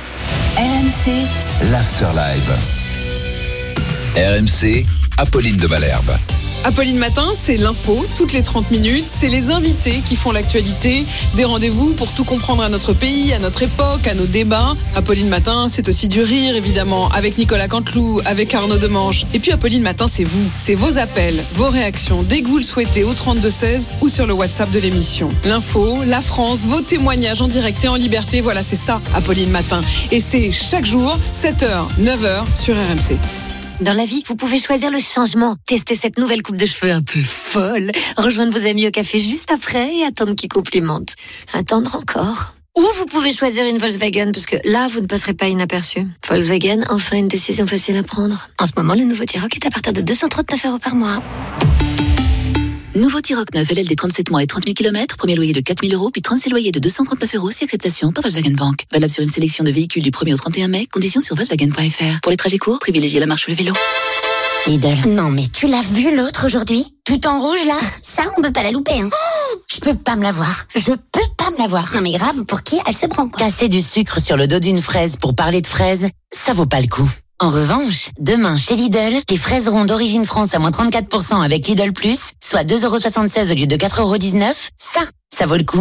R M C l'After Live R M C Apolline de Malherbe. Apolline Matin, c'est l'info, toutes les trente minutes. C'est les invités qui font l'actualité. Des rendez-vous pour tout comprendre à notre pays, à notre époque, à nos débats. Apolline Matin, c'est aussi du rire, évidemment, avec Nicolas Canteloup, avec Arnaud Demange. Et puis Apolline Matin, c'est vous. C'est vos appels, vos réactions, dès que vous le souhaitez, au trente-deux seize ou sur le WhatsApp de l'émission. L'info, la France, vos témoignages en direct et en liberté. Voilà, c'est ça, Apolline Matin. Et c'est chaque jour, sept heures, neuf heures, sur R M C. Dans la vie, vous pouvez choisir le changement. Tester cette nouvelle coupe de cheveux un peu folle. Rejoindre vos amis au café juste après et attendre qu'ils complimentent. Attendre encore. Ou vous pouvez choisir une Volkswagen parce que là, vous ne passerez pas inaperçu. Volkswagen, enfin une décision facile à prendre. En ce moment, le nouveau T-Roc est à partir de deux cent trente-neuf euros par mois. Nouveau T-Roc neuf L L D trente-sept mois et trente mille kilomètres, premier loyer de quatre mille euros, puis trente-six loyers de deux cent trente-neuf euros si acceptation par Volkswagen Bank. Valable sur une sélection de véhicules du premier au trente et un mai, conditions sur Volkswagen point F R. Pour les trajets courts, privilégiez la marche ou le vélo. Lidl. Non mais tu l'as vu l'autre aujourd'hui? Tout en rouge là? Ça on peut pas la louper hein. Oh, je peux pas me la voir. Je peux pas me la voir. Non mais grave, pour qui elle se prend quoi? Casser du sucre sur le dos d'une fraise pour parler de fraises, ça vaut pas le coup. En revanche, demain chez Lidl, les fraises rondes d'origine France à moins trente-quatre pour cent avec Lidl Plus, soit deux euros soixante-seize au lieu de quatre euros dix-neuf, ça, ça vaut le coup.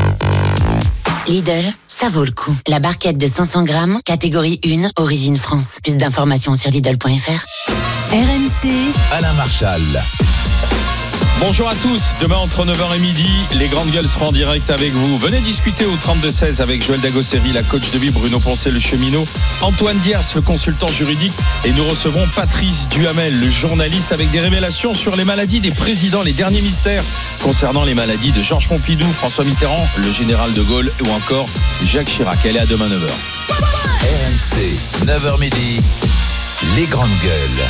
Lidl, ça vaut le coup. La barquette de cinq cents grammes, catégorie un, origine France. Plus d'informations sur Lidl point F R. R M C, Alain Marchal. Bonjour à tous, demain entre neuf heures et midi, les grandes gueules seront en direct avec vous. Venez discuter au trente-deux seize avec Joël Dagosseri, la coach de vie, Bruno Poncet, le cheminot, Antoine Diers, le consultant juridique, et nous recevrons Patrice Duhamel, le journaliste, avec des révélations sur les maladies des présidents, les derniers mystères concernant les maladies de Georges Pompidou, François Mitterrand, le général de Gaulle ou encore Jacques Chirac. Elle est à demain neuf heures. R M C, neuf heures midi, les grandes gueules.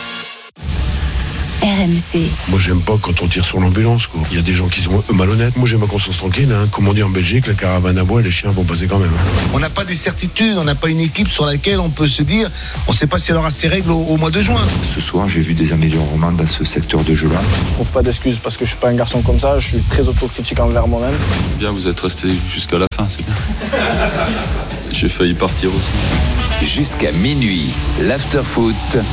R M C. Moi j'aime pas quand on tire sur l'ambulance quoi. Il y a des gens qui sont malhonnêtes. Moi j'ai ma conscience tranquille hein. Comme on dit en Belgique, la caravane à bois et les chiens vont passer quand même hein. On n'a pas des certitudes, on n'a pas une équipe sur laquelle on peut se dire on ne sait pas si elle aura ses règles au, au mois de juin. Ce soir j'ai vu des améliorements dans ce secteur de jeu là. Je trouve pas d'excuses parce que je suis pas un garçon comme ça. Je suis très autocritique envers moi-même. Bien, vous êtes resté jusqu'à la fin, c'est bien. J'ai failli partir aussi. Jusqu'à minuit, l'after-foot.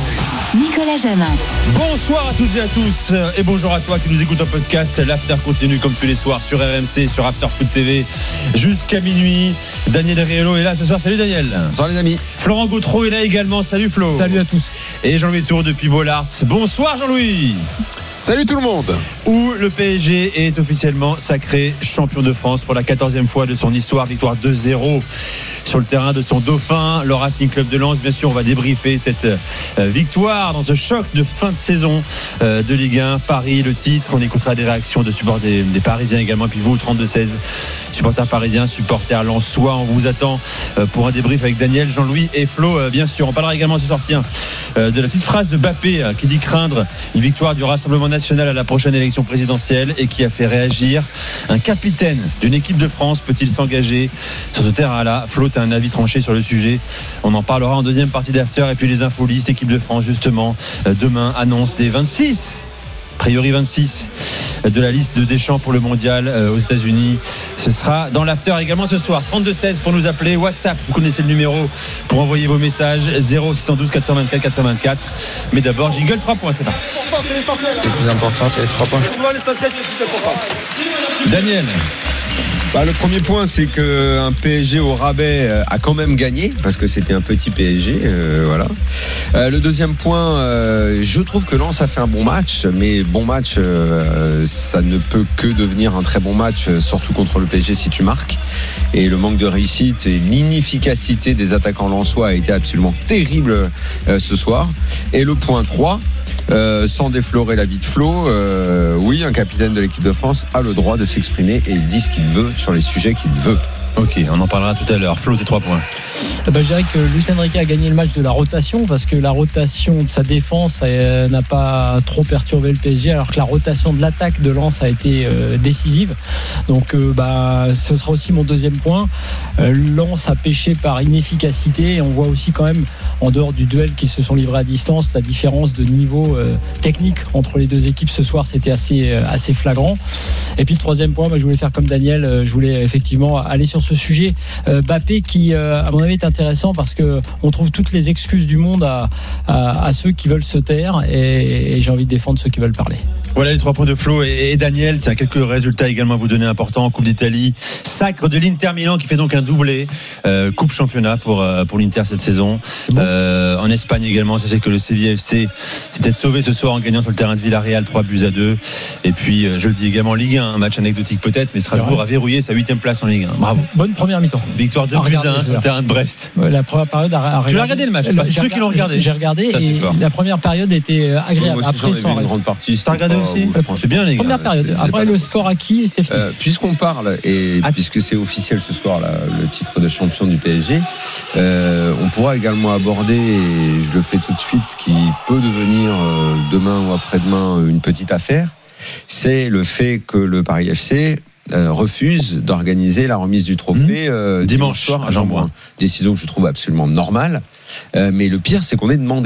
Nicolas Jamin. Bonsoir à toutes et à tous et bonjour à toi qui nous écoute en podcast. L'after continue comme tous les soirs sur R M C, sur After Foot T V jusqu'à minuit. Daniel Riello est là ce soir. Salut Daniel. Bonsoir les amis. Florent Gautreau est là également. Salut Flo. Salut à tous. Et Jean-Louis Tour depuis Bollard. Bonsoir Jean-Louis. Salut tout le monde. Où le P S G est officiellement sacré champion de France pour la quatorzième fois de son histoire. Victoire deux zéro sur le terrain de son dauphin, le Racing Club de Lens. Bien sûr, on va débriefer cette euh, victoire dans ce choc de fin de saison euh, de Ligue un. Paris, le titre. On écoutera des réactions de supporters des, des Parisiens également. Et puis vous, au trente-deux seize, supporters parisiens, supporters lensois. On vous attend euh, pour un débrief avec Daniel, Jean-Louis et Flo. Euh, bien sûr, on parlera également ce sortir euh, de la petite phrase de Mbappé euh, qui dit craindre une victoire du Rassemblement national à la prochaine élection présidentielle et qui a fait réagir un capitaine d'une équipe de France. Peut-il s'engager sur ce terrain-là? Flo, t'as un avis tranché sur le sujet. On en parlera en deuxième partie d'After. Et puis les infos listes, équipe de France justement euh, demain annonce des vingt-six a priori vingt-six de la liste de Deschamps pour le mondial euh, aux États-Unis. Ce sera dans l'after également ce soir. trente-deux seize pour nous appeler. WhatsApp, vous connaissez le numéro pour envoyer vos messages. zéro six un deux quatre deux quatre quatre cent vingt-quatre. Mais d'abord, jingle trois points, c'est parti. Le plus important, c'est les trois points. Souvent l'essentiel, c'est le plus important. Daniel. Bah, le premier point, c'est qu'un P S G au rabais a quand même gagné, parce que c'était un petit P S G. Euh, voilà. Euh, le deuxième point, euh, je trouve que Lens a fait un bon match, mais bon match, euh, ça ne peut que devenir un très bon match, surtout contre le P S G si tu marques. Et le manque de réussite et l'inefficacité des attaquants lensois a été absolument terrible euh, ce soir. Et le point trois, Euh, sans déflorer la vie de Flo, euh, oui, un capitaine de l'équipe de France a le droit de s'exprimer et il dit ce qu'il veut sur les sujets qu'il veut. Ok, on en parlera tout à l'heure. Flo, tes trois points. Ben, je dirais que Luis Enrique a gagné le match de la rotation parce que la rotation de sa défense euh, n'a pas trop perturbé le P S G, alors que la rotation de l'attaque de Lens a été euh, décisive. Donc euh, bah, ce sera aussi mon deuxième point. Euh, Lens a pêché par inefficacité et on voit aussi quand même, en dehors du duel qui se sont livrés à distance, la différence de niveau euh, technique entre les deux équipes ce soir, c'était assez, euh, assez flagrant. Et puis le troisième point, bah, je voulais faire comme Daniel, euh, je voulais effectivement aller sur ce sujet euh, Mbappé qui euh, à mon avis est intéressant parce que on trouve toutes les excuses du monde à, à, à ceux qui veulent se taire et, et j'ai envie de défendre ceux qui veulent parler. Voilà les trois points de Flo et, et Daniel. Tiens, quelques résultats également à vous donner importants en Coupe d'Italie. Sacre de l'Inter Milan qui fait donc un doublé, euh, Coupe Championnat pour, euh, pour l'Inter cette saison. Bon. Euh, en Espagne également, sachez que le Séville F C s'est peut-être sauvé ce soir en gagnant sur le terrain de Villarreal trois buts à deux. Et puis euh, je le dis également Ligue un, un match anecdotique peut-être, mais Strasbourg a verrouillé sa huitième place en Ligue un. Bravo. Bonne première mi-temps. Victoire deux buts à un sur le terrain de Brest. Ouais, la première période a, a tu l'as regardé le match? Bah, ceux qui l'ont regardé. J'ai regardé ça, et la première période était agréable. Moi aussi, après, j'en ai vu une grande partie. T'as regardé aussi? C'est bien les gars. Première période. C'est après le score acquis, c'était fini. Euh, puisqu'on parle et ah, puisque c'est officiel ce soir là, le titre de champion du P S G, euh, on pourra également aborder, et je le fais tout de suite, ce qui peut devenir euh, demain ou après-demain une petite affaire, c'est le fait que le Paris F C Euh, refuse d'organiser la remise du trophée euh, dimanche, dimanche soir à Jean-Bouin. Décision que je trouve absolument normale, euh, mais le pire c'est qu'on est demandé.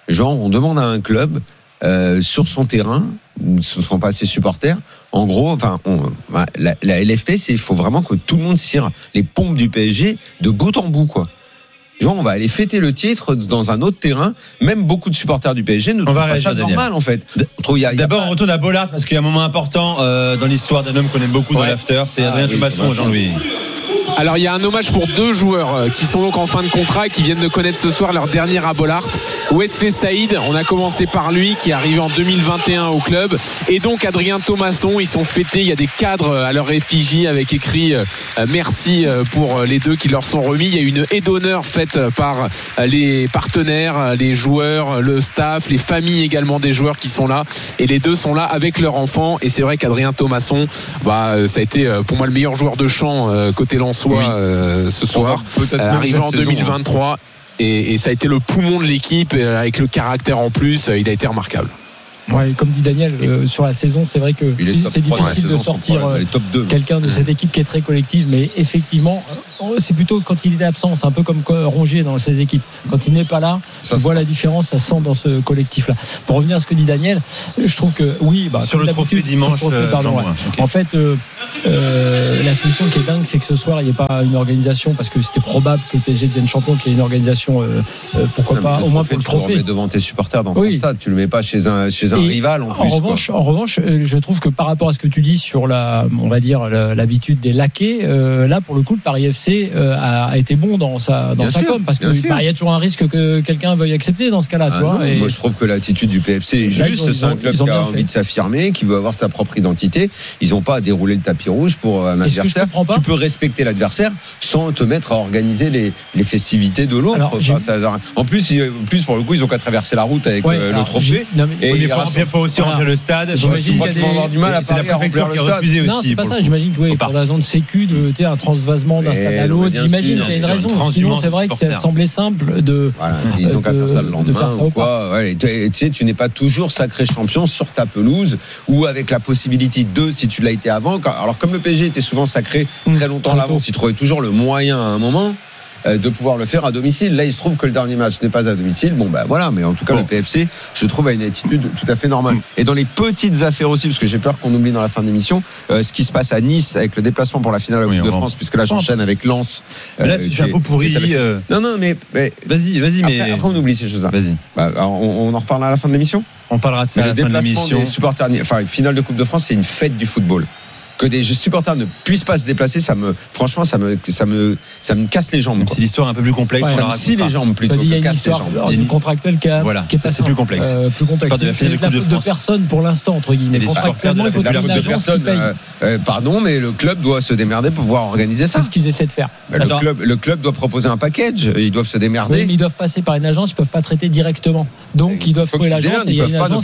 Genre, on demande à un club euh, sur son terrain, ce ne sont pas ses supporters. En gros, enfin, on, la, la L F P, c'est il faut vraiment que tout le monde tire les pompes du P S G de bout en bout, quoi. Genre, on va aller fêter le titre dans un autre terrain. Même beaucoup de supporters du P S G ne trouvent pas ça normal, en fait. D'abord, on retourne à Bollard parce qu'il y a un moment important euh, dans l'histoire d'un homme qu'on aime beaucoup ouais. dans l'after. C'est Adrien ah, Thomasson, oui, Jean-Louis. Alors il y a un hommage pour deux joueurs qui sont donc en fin de contrat et qui viennent de connaître ce soir leur dernière à Bollard. Wesley Saïd, on a commencé par lui qui est arrivé en deux mille vingt et un au club, et donc Adrien Thomasson. Ils sont fêtés, il y a des cadres à leur effigie avec écrit euh, merci pour les deux qui leur sont remis. Il y a une aide d'honneur faite par les partenaires, les joueurs, le staff, les familles également des joueurs qui sont là, et les deux sont là avec leurs enfants. Et c'est vrai qu'Adrien Thomasson, bah, ça a été pour moi le meilleur joueur de champ euh, côté Lensois oui. euh, ce soir, euh, arrivé en deux mille vingt-trois, saison, hein. et, et ça a été le poumon de l'équipe, euh, avec le caractère en plus, euh, il a été remarquable. Ouais, comme dit Daniel, euh, sur la saison, c'est vrai que c'est difficile de sortir euh, quelqu'un de mmh. cette équipe qui est très collective, mais effectivement, c'est plutôt quand il est absent, c'est un peu comme Rongier dans ses équipes. Quand il n'est pas là, ça on voit la différence, ça sent dans ce collectif-là. Pour revenir à ce que dit Daniel, je trouve que oui, bah, sur le trophée dimanche, le trophée, pardon, ouais. okay. En fait, euh, euh, la solution qui est dingue, c'est que ce soir, il n'y ait pas une organisation, parce que c'était probable que le P S G devienne champion, qu'il y ait une organisation, euh, euh, pourquoi non, pas, au moins pour le trophée. Tu le remets devant tes supporters dans oui. ton stade, tu le mets pas chez un, chez un Et rival. En, en plus, revanche, en revanche, je trouve que par rapport à ce que tu dis sur la, on va dire l'habitude des laquais, euh, là pour le coup, le Paris F C euh, a, a été bon dans sa dans bien sa sûr, com, parce que il bah, y a toujours un risque que quelqu'un veuille accepter dans ce cas-là, ah tu vois. Non, et moi, je trouve que l'attitude du P F C est juste. Là, c'est un club qui a envie fait. de s'affirmer, qui veut avoir sa propre identité. Ils n'ont pas à dérouler le tapis rouge pour un adversaire. Tu peux respecter l'adversaire sans te mettre à organiser les, les festivités de l'autre. Enfin, ça, en plus, plus pour le coup, ils ont qu'à traverser la route avec ouais, euh, le trophée. Et il faut aussi remplir le stade. J'imagine qu'il y a avoir du mal à c'est la préfecture qui a refusé aussi. Non, c'est pas ça. J'imagine que oui, pour la raison de sécu, de un transvasement d'un stade à l'autre. J'imagine qu'il y a une raison. Sinon, c'est vrai que ça semblait simple de. Ils ont qu'à faire ça le lendemain ou quoi. Tu sais, tu n'es pas toujours sacré champion sur ta pelouse ou avec la possibilité de, si tu l'as été avant. Alors comme le P S G était souvent sacré très longtemps à l'avance, ils trouvaient toujours le moyen à un moment de pouvoir le faire à domicile. Là, il se trouve que le dernier match n'est pas à domicile. Bon, ben voilà, mais en tout cas, bon. le P F C, je trouve, a une attitude tout à fait normale. Et dans les petites affaires aussi, parce que j'ai peur qu'on oublie dans la fin de l'émission, euh, ce qui se passe à Nice avec le déplacement pour la finale oui, de France, puisque là, j'enchaîne avec Lens. Mais là, euh, tu fais un peu pourri. Euh... Non, non, mais. mais vas-y, vas-y, après, mais. Après, on oublie ces choses-là. Vas-y. Bah, on, on en reparle à la fin de l'émission. On parlera de ça mais à la fin de l'émission. Les supporters, enfin, une finale de Coupe de France, c'est une fête du football. Que des supporters ne puissent pas se déplacer, ça me, franchement, ça me, ça me, ça me casse les jambes. C'est l'histoire un peu plus complexe. Ouais, ça me scie les jambes plutôt. Il y a une histoire une contractuelle qui a, voilà, qui est c'est plus complexe. Euh, plus complexe. C'est, c'est la faute de, de personne pour l'instant entre guillemets. Contractuellement, il faut qu'il y ait une agence qui paye. Euh, euh, pardon, mais le club doit se démerder pour pouvoir organiser ça. C'est ce qu'ils essaient de faire. Le club, le club doit proposer un package. Ils doivent se démerder. Oui, mais ils doivent passer par une agence. Ils peuvent pas traiter directement. Donc ils doivent trouver l'agence. Il y a une agence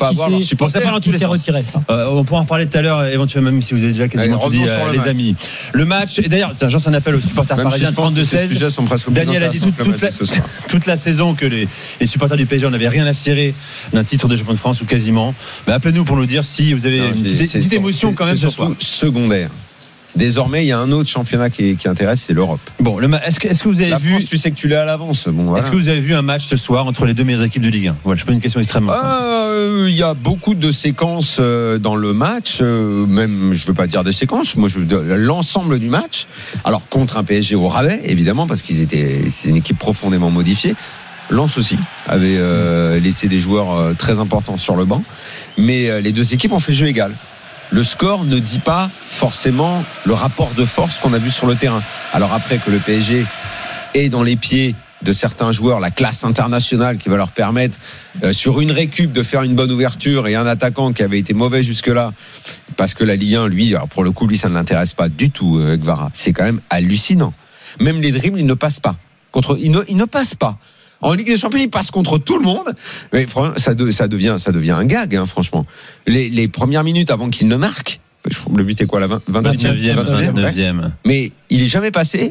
qui s'est retirée. On pourra en reparler tout à l'heure, éventuellement, même si vous avez déjà quasiment tout dit. Amis. Le match, et d'ailleurs, j'en un appel aux supporters même parisiens, si trente-deux seize. Daniel a dit toute, toute, la, toute la saison que les, les supporters du P S G n'avaient rien à cirer d'un titre de champion de France ou quasiment. Bah, appelez-nous pour nous dire si vous avez non, une petite, petite émotion quand même ce soir. Secondaire. Désormais, il y a un autre championnat qui, qui intéresse, c'est l'Europe. Bon, le, est-ce que, est-ce que vous avez la vu France, tu sais que tu l'as à l'avance. Bon, voilà. Est-ce que vous avez vu un match ce soir entre les deux meilleures équipes de Ligue un? Voilà, je pose une question extrêmement simple. Euh, il y a beaucoup de séquences dans le match, euh, même je veux pas dire des séquences, moi je l'ensemble du match. Alors contre un P S G au rabais, évidemment, parce qu'ils étaient, c'est une équipe profondément modifiée. Lens aussi avait euh, laissé des joueurs euh, très importants sur le banc, mais euh, les deux équipes ont fait jeu égal. Le score ne dit pas forcément le rapport de force qu'on a vu sur le terrain. Alors après que le P S G est dans les pieds de certains joueurs, la classe internationale qui va leur permettre euh, sur une récup de faire une bonne ouverture et un attaquant qui avait été mauvais jusque-là, parce que la Ligue un, lui, alors pour le coup, lui, ça ne l'intéresse pas du tout, euh, Gvara. C'est quand même hallucinant. Même les dribbles, ils ne passent pas. Contre, ils ne, ils ne passent pas. En Ligue des Champions, il passe contre tout le monde. Mais ça, de, ça, devient, ça devient un gag, hein, franchement. Les, les premières minutes avant qu'il ne marque, le but est quoi, la vingt-neuvième, vingt-neuvième. Mais il est jamais passé.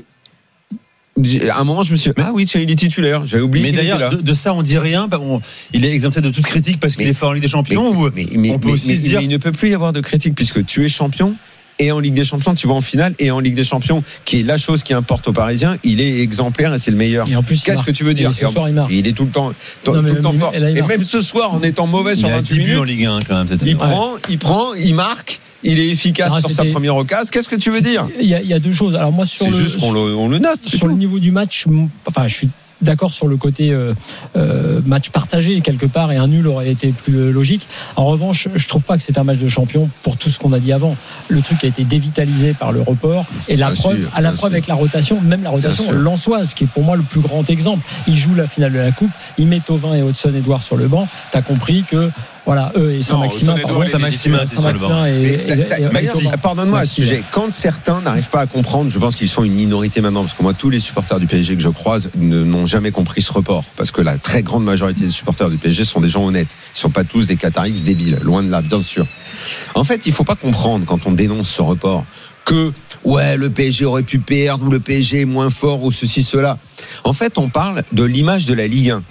À un moment, je me suis dit, ah oui, tiens, il est titulaire. J'avais oublié. Mais qu'il d'ailleurs, était là. De, de ça, on dit rien. On, il est exempté de toute critique parce qu'il mais, est fort en Ligue des Champions. Mais, ou mais, mais, on peut mais, aussi mais, se dire. Mais il ne peut plus y avoir de critique puisque tu es champion et en Ligue des Champions, tu vas en finale, et en Ligue des Champions, qui est la chose qui importe aux Parisiens, il est exemplaire et c'est le meilleur. Et en plus, qu'est-ce que tu veux dire? Ce soir, il, il est tout le temps, tout, non, tout le temps fort. Là, et même ce soir, en étant mauvais sur vingt-huit minutes, en Ligue un, quand même, il prend, il prend, il marque. Il est efficace non, sur sa première occasion. Qu'est-ce que tu veux dire? Il y, a, il y a deux choses. Alors moi, sur c'est le, juste qu'on le, on le note. Sur le niveau du match, enfin, je suis d'accord sur le côté euh, euh, match partagé quelque part, et un nul aurait été plus logique. En revanche, je trouve pas que c'est un match de champion pour tout ce qu'on a dit avant. Le truc a été dévitalisé par le report, et la preuve, sûr, à la preuve sûr. Avec la rotation, même la rotation lensoise, qui est pour moi le plus grand exemple. Il joue la finale de la Coupe, il met Thauvin et Hudson Edouard sur le banc. T'as compris que voilà, eux et Saint-Maximin, Saint-Maximin, Saint-Maximin et pardonne-moi à ce sujet. Quand certains n'arrivent pas à comprendre, je pense qu'ils sont une minorité maintenant, parce que moi, tous les supporters du P S G que je croise n'ont jamais compris ce report, parce que la très grande majorité des supporters du P S G sont des gens honnêtes. Ils sont pas tous des Qatarix débiles, loin de là, bien sûr. En fait, il faut pas comprendre quand on dénonce ce report que ouais, le P S G aurait pu perdre, ou le P S G est moins fort, ou ceci, cela. En fait, on parle de l'image de la Ligue un,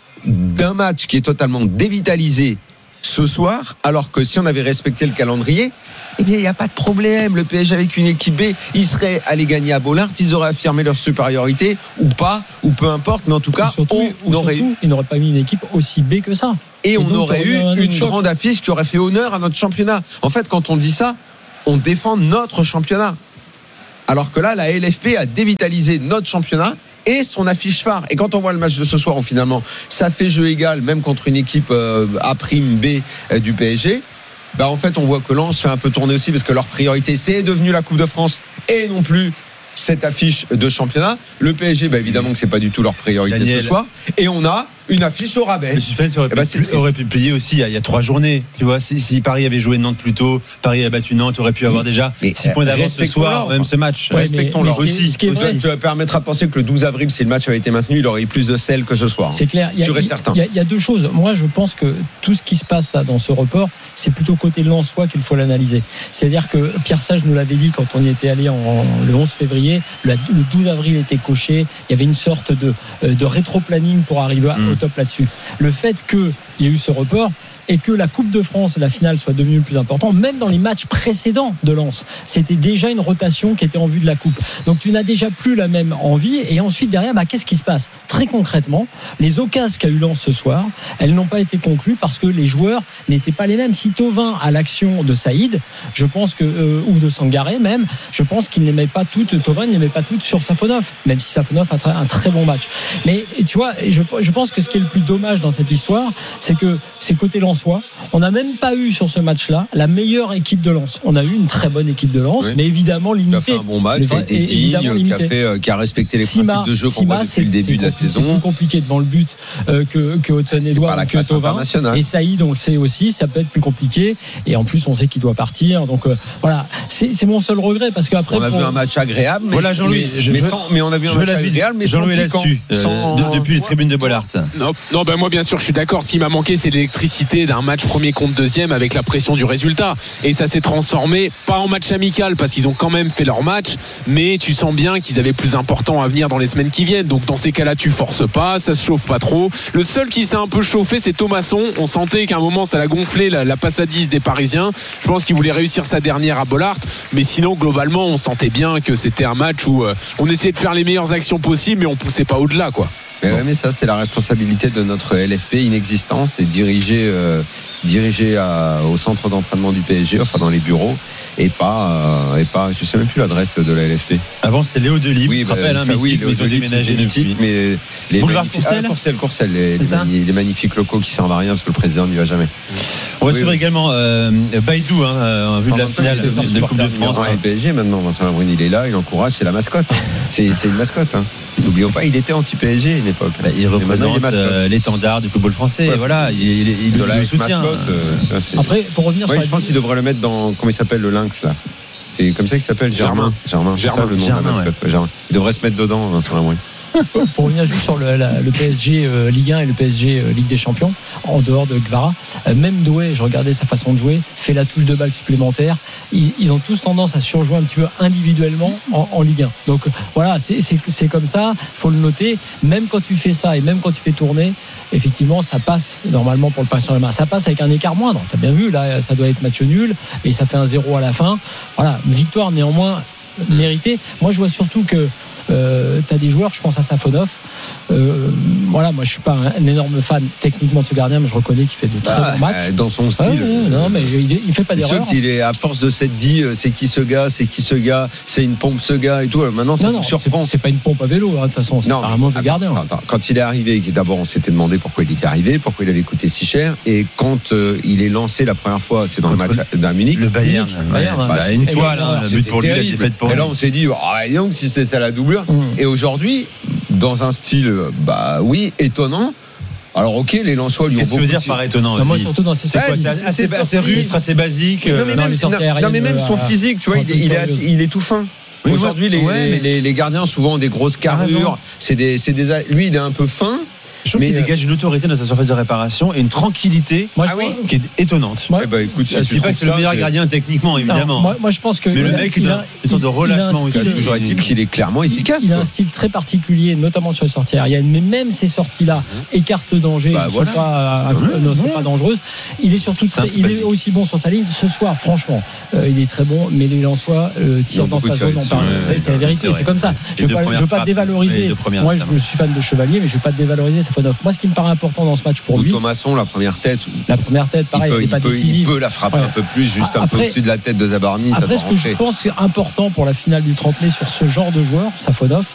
d'un match qui est totalement dévitalisé ce soir, alors que si on avait respecté le calendrier, eh bien il n'y a pas de problème. Le P S G avec une équipe B, ils seraient allés gagner à Bollaert, ils auraient affirmé leur supériorité ou pas, ou peu importe, mais en tout cas surtout, on aurait surtout, eu, ils n'auraient pas mis une équipe aussi B que ça, et, et on donc, aurait eu une choc. grande affiche qui aurait fait honneur à notre championnat. En fait, quand on dit ça, on défend notre championnat, alors que là la L F P a dévitalisé notre championnat et son affiche phare. Et quand on voit le match de ce soir, où finalement ça fait jeu égal, même contre une équipe euh, A', B euh, du P S G, bah en fait on voit que Lens fait un peu tourner aussi, parce que leur priorité c'est devenu la Coupe de France et non plus cette affiche de championnat. Le P S G, bah évidemment que c'est pas du tout leur priorité Daniel. Ce soir, et on a une affiche au rabais. Le suspense aurait, eh ben pu, aurait pu payer aussi il y, a, il y a trois journées. Tu vois, si, si Paris avait joué Nantes plus tôt, Paris a battu Nantes, aurait pu avoir déjà six points d'avance ce soir, même ce match. Ouais, respectons-leur aussi. Ce qui te permettra de penser que le douze avril, si le match avait été maintenu, il aurait eu plus de sel que ce soir. C'est clair. Il y a, sûr et certain. Il y, a, il y a deux choses. Moi, je pense que tout ce qui se passe là dans ce report, c'est plutôt côté lensois qu'il faut l'analyser. C'est-à-dire que Pierre Sage nous l'avait dit quand on y était allé en, en, le onze février, le, le douze avril était coché. Il y avait une sorte de, de rétro-planning pour arriver mmh. au top là-dessus. Le fait qu'il y ait eu ce report et que la Coupe de France et la finale soient devenues le plus important, même dans les matchs précédents de Lens, c'était déjà une rotation qui était en vue de la Coupe. Donc tu n'as déjà plus la même envie. Et ensuite derrière, bah, qu'est-ce qui se passe? Très concrètement, les occasions qu'a eu Lens ce soir, elles n'ont pas été conclues parce que les joueurs n'étaient pas les mêmes. Si Thauvin a l'action de Saïd, je pense que euh, ou de Sangaré même, je pense qu'il n'aimait pas toutes. Thauvin il n'aimait pas toutes sur Safonov, même si Safonov a un très, un très bon match. Mais tu vois, je, je pense que ce qui est le plus dommage dans cette histoire, c'est que c'est côté Lens. On n'a même pas eu sur ce match-là la meilleure équipe de Lens. On a eu une très bonne équipe de Lens, oui. mais évidemment limitée. Qui a fait un bon match, qui a été digne, qui a, fait, qui a respecté les Sima, principes de jeu qu'on voit depuis le début de la saison. C'est plus compliqué devant le but euh, que, que Hudson Edouard, que Thauvin. Et Saïd, on le sait aussi, ça peut être plus compliqué. Et en plus, on sait qu'il doit partir. Donc euh, voilà, c'est, c'est mon seul regret, parce qu'après on a pour... vu un match agréable. Mais voilà, Jean-Louis. Mais, je mais, veux, sans, mais on a vu un match agréable, mais Jean-Louis là-dessus, euh, de, depuis les tribunes de Bollaert. Non, non, ben moi bien sûr, je suis d'accord. Ce qui m'a manqué, c'est l'électricité d'un match premier contre deuxième avec la pression du résultat, et ça s'est transformé pas en match amical parce qu'ils ont quand même fait leur match, mais tu sens bien qu'ils avaient plus important à venir dans les semaines qui viennent. Donc dans ces cas-là, tu forces pas, ça se chauffe pas trop. Le seul qui s'est un peu chauffé, c'est Thomasson. On sentait qu'à un moment ça l'a gonflé, la, la passadise des Parisiens. Je pense qu'il voulait réussir sa dernière à Bollaert, mais sinon globalement on sentait bien que c'était un match où euh, on essayait de faire les meilleures actions possibles, mais on poussait pas au-delà, quoi. Mais, ouais, mais ça, c'est la responsabilité de notre L F P inexistante, c'est diriger, euh, diriger à, au centre d'entraînement du P S G, enfin dans les bureaux, et pas, euh, et pas, je sais même plus l'adresse de la L F P. Avant, c'est Léo Delibes, oui, tu te rappelles, bah, hein, ça, mythique, oui, mais ils ont déménagé depuis. Mais les Boulevard Courcelles, ah, Courcelles, Courcelles, les, les, mani- les magnifiques locaux qui servent à rien parce que le président n'y va jamais. On va oui, suivre oui. également euh, Baïdou, hein, en vue de la finale de Coupe de France. Le P S G maintenant, Vincent Labrune, il est là, il encourage, c'est la mascotte. C'est, c'est une mascotte. Hein. N'oublions pas, il était anti-P S G à une époque. Bah, il représente euh, l'étendard du football français. Ouais, et voilà, il, il, il, il le soutient. Mascotte, euh, Après, pour revenir ouais, sur je pense qu'il devrait le mettre dans, comment il s'appelle, le lynx là. C'est comme ça qu'il s'appelle, Germain. Germain, Germain. c'est ça le nom Germain, de la mascotte. Ouais. Germain. Il devrait se mettre dedans, Vincent Labrune. pour revenir juste sur le, la, le P S G euh, Ligue un et le P S G euh, Ligue des Champions, en dehors de Kvara, euh, même Doué, je regardais sa façon de jouer, fait la touche de balle supplémentaire. Ils, ils ont tous tendance à surjouer un petit peu individuellement en, en Ligue un. Donc voilà, c'est, c'est, c'est comme ça, faut le noter. Même quand tu fais ça et même quand tu fais tourner, effectivement, ça passe normalement pour le Paris Saint-Germain. Ça passe avec un écart moindre. T'as bien vu, là, ça doit être match nul et ça fait un zéro à la fin. Voilà, une victoire néanmoins méritée. Moi, je vois surtout que Euh, tu as des joueurs, je pense à Safonov. Euh, voilà, moi je suis pas un, un énorme fan techniquement de ce gardien, mais je reconnais qu'il fait de très ah, bons matchs. Dans son style. Ah, ouais, non, mais il, il fait pas d'erreur. C'est sûr qu'il est à force de s'être dit c'est qui ce gars, c'est qui ce gars, c'est une pompe ce gars et tout. Maintenant ça non, me non, surprend. C'est, c'est pas une pompe à vélo, hein, de toute façon, c'est carrément le gardien. Attends, attends. Quand il est arrivé, d'abord on s'était demandé pourquoi il était arrivé, pourquoi il avait coûté si cher, et quand euh, il est lancé la première fois, c'est dans Contre le match d'un Munich. Le Bayern, Munich, Bayern, bah, bah, une étoile, hein, le but pour lui, il est fait pour. Et là on s'est dit, oh, donc si c'est ça la doublure. Mm. Et aujourd'hui, dans un style, bah oui, étonnant. Alors ok, les Lensois lui ont Qu'est-ce beaucoup. Qu'est-ce que tu veux dire par étonnant? Non, moi surtout dans ces c'est quoi, c'est assez, assez, assez rustre, assez basique. Non mais même, non, non, non, mais même son physique, tu vois, il, il, est assez, il est tout fin. Oui, aujourd'hui, ouais, les, ouais, les, les, les gardiens souvent ont des grosses carrures. C'est des, c'est des, lui, il est un peu fin. Je trouve mais qu'il dégage une autorité dans sa surface de réparation et une tranquillité moi, ah oui. qui est étonnante. Ouais. Eh ben, écoute, si je ne dis pas que c'est le meilleur c'est... gardien techniquement, évidemment. Non, moi, moi, je pense que. Mais le mec, il a une sorte de relâchement aussi. Toujours est-il qu'il est clairement efficace. Il a un style très particulier, notamment sur les sorties aériennes. Mais même ces sorties-là écartent le danger, ne sont pas dangereuses. Il est surtout il est aussi bon sur sa ligne. Ce soir, franchement, il est très bon. Mais les Lensois tirent dans sa zone. C'est la vérité, c'est comme ça. Je ne veux pas dévaloriser. Moi, je suis fan de Chevalier, mais je ne vais pas dévaloriser Safonov. Moi, ce qui me paraît important dans ce match pour lui. Thomasson, la première tête. La première tête, pareil, il, peut, il, pas peut, il peut la frapper ouais. un peu plus, juste après, un peu au-dessus de la tête de Zabarny. Après, ce que rentrer. Je pense c'est important pour la finale du trente mai sur ce genre de joueur, Safonov,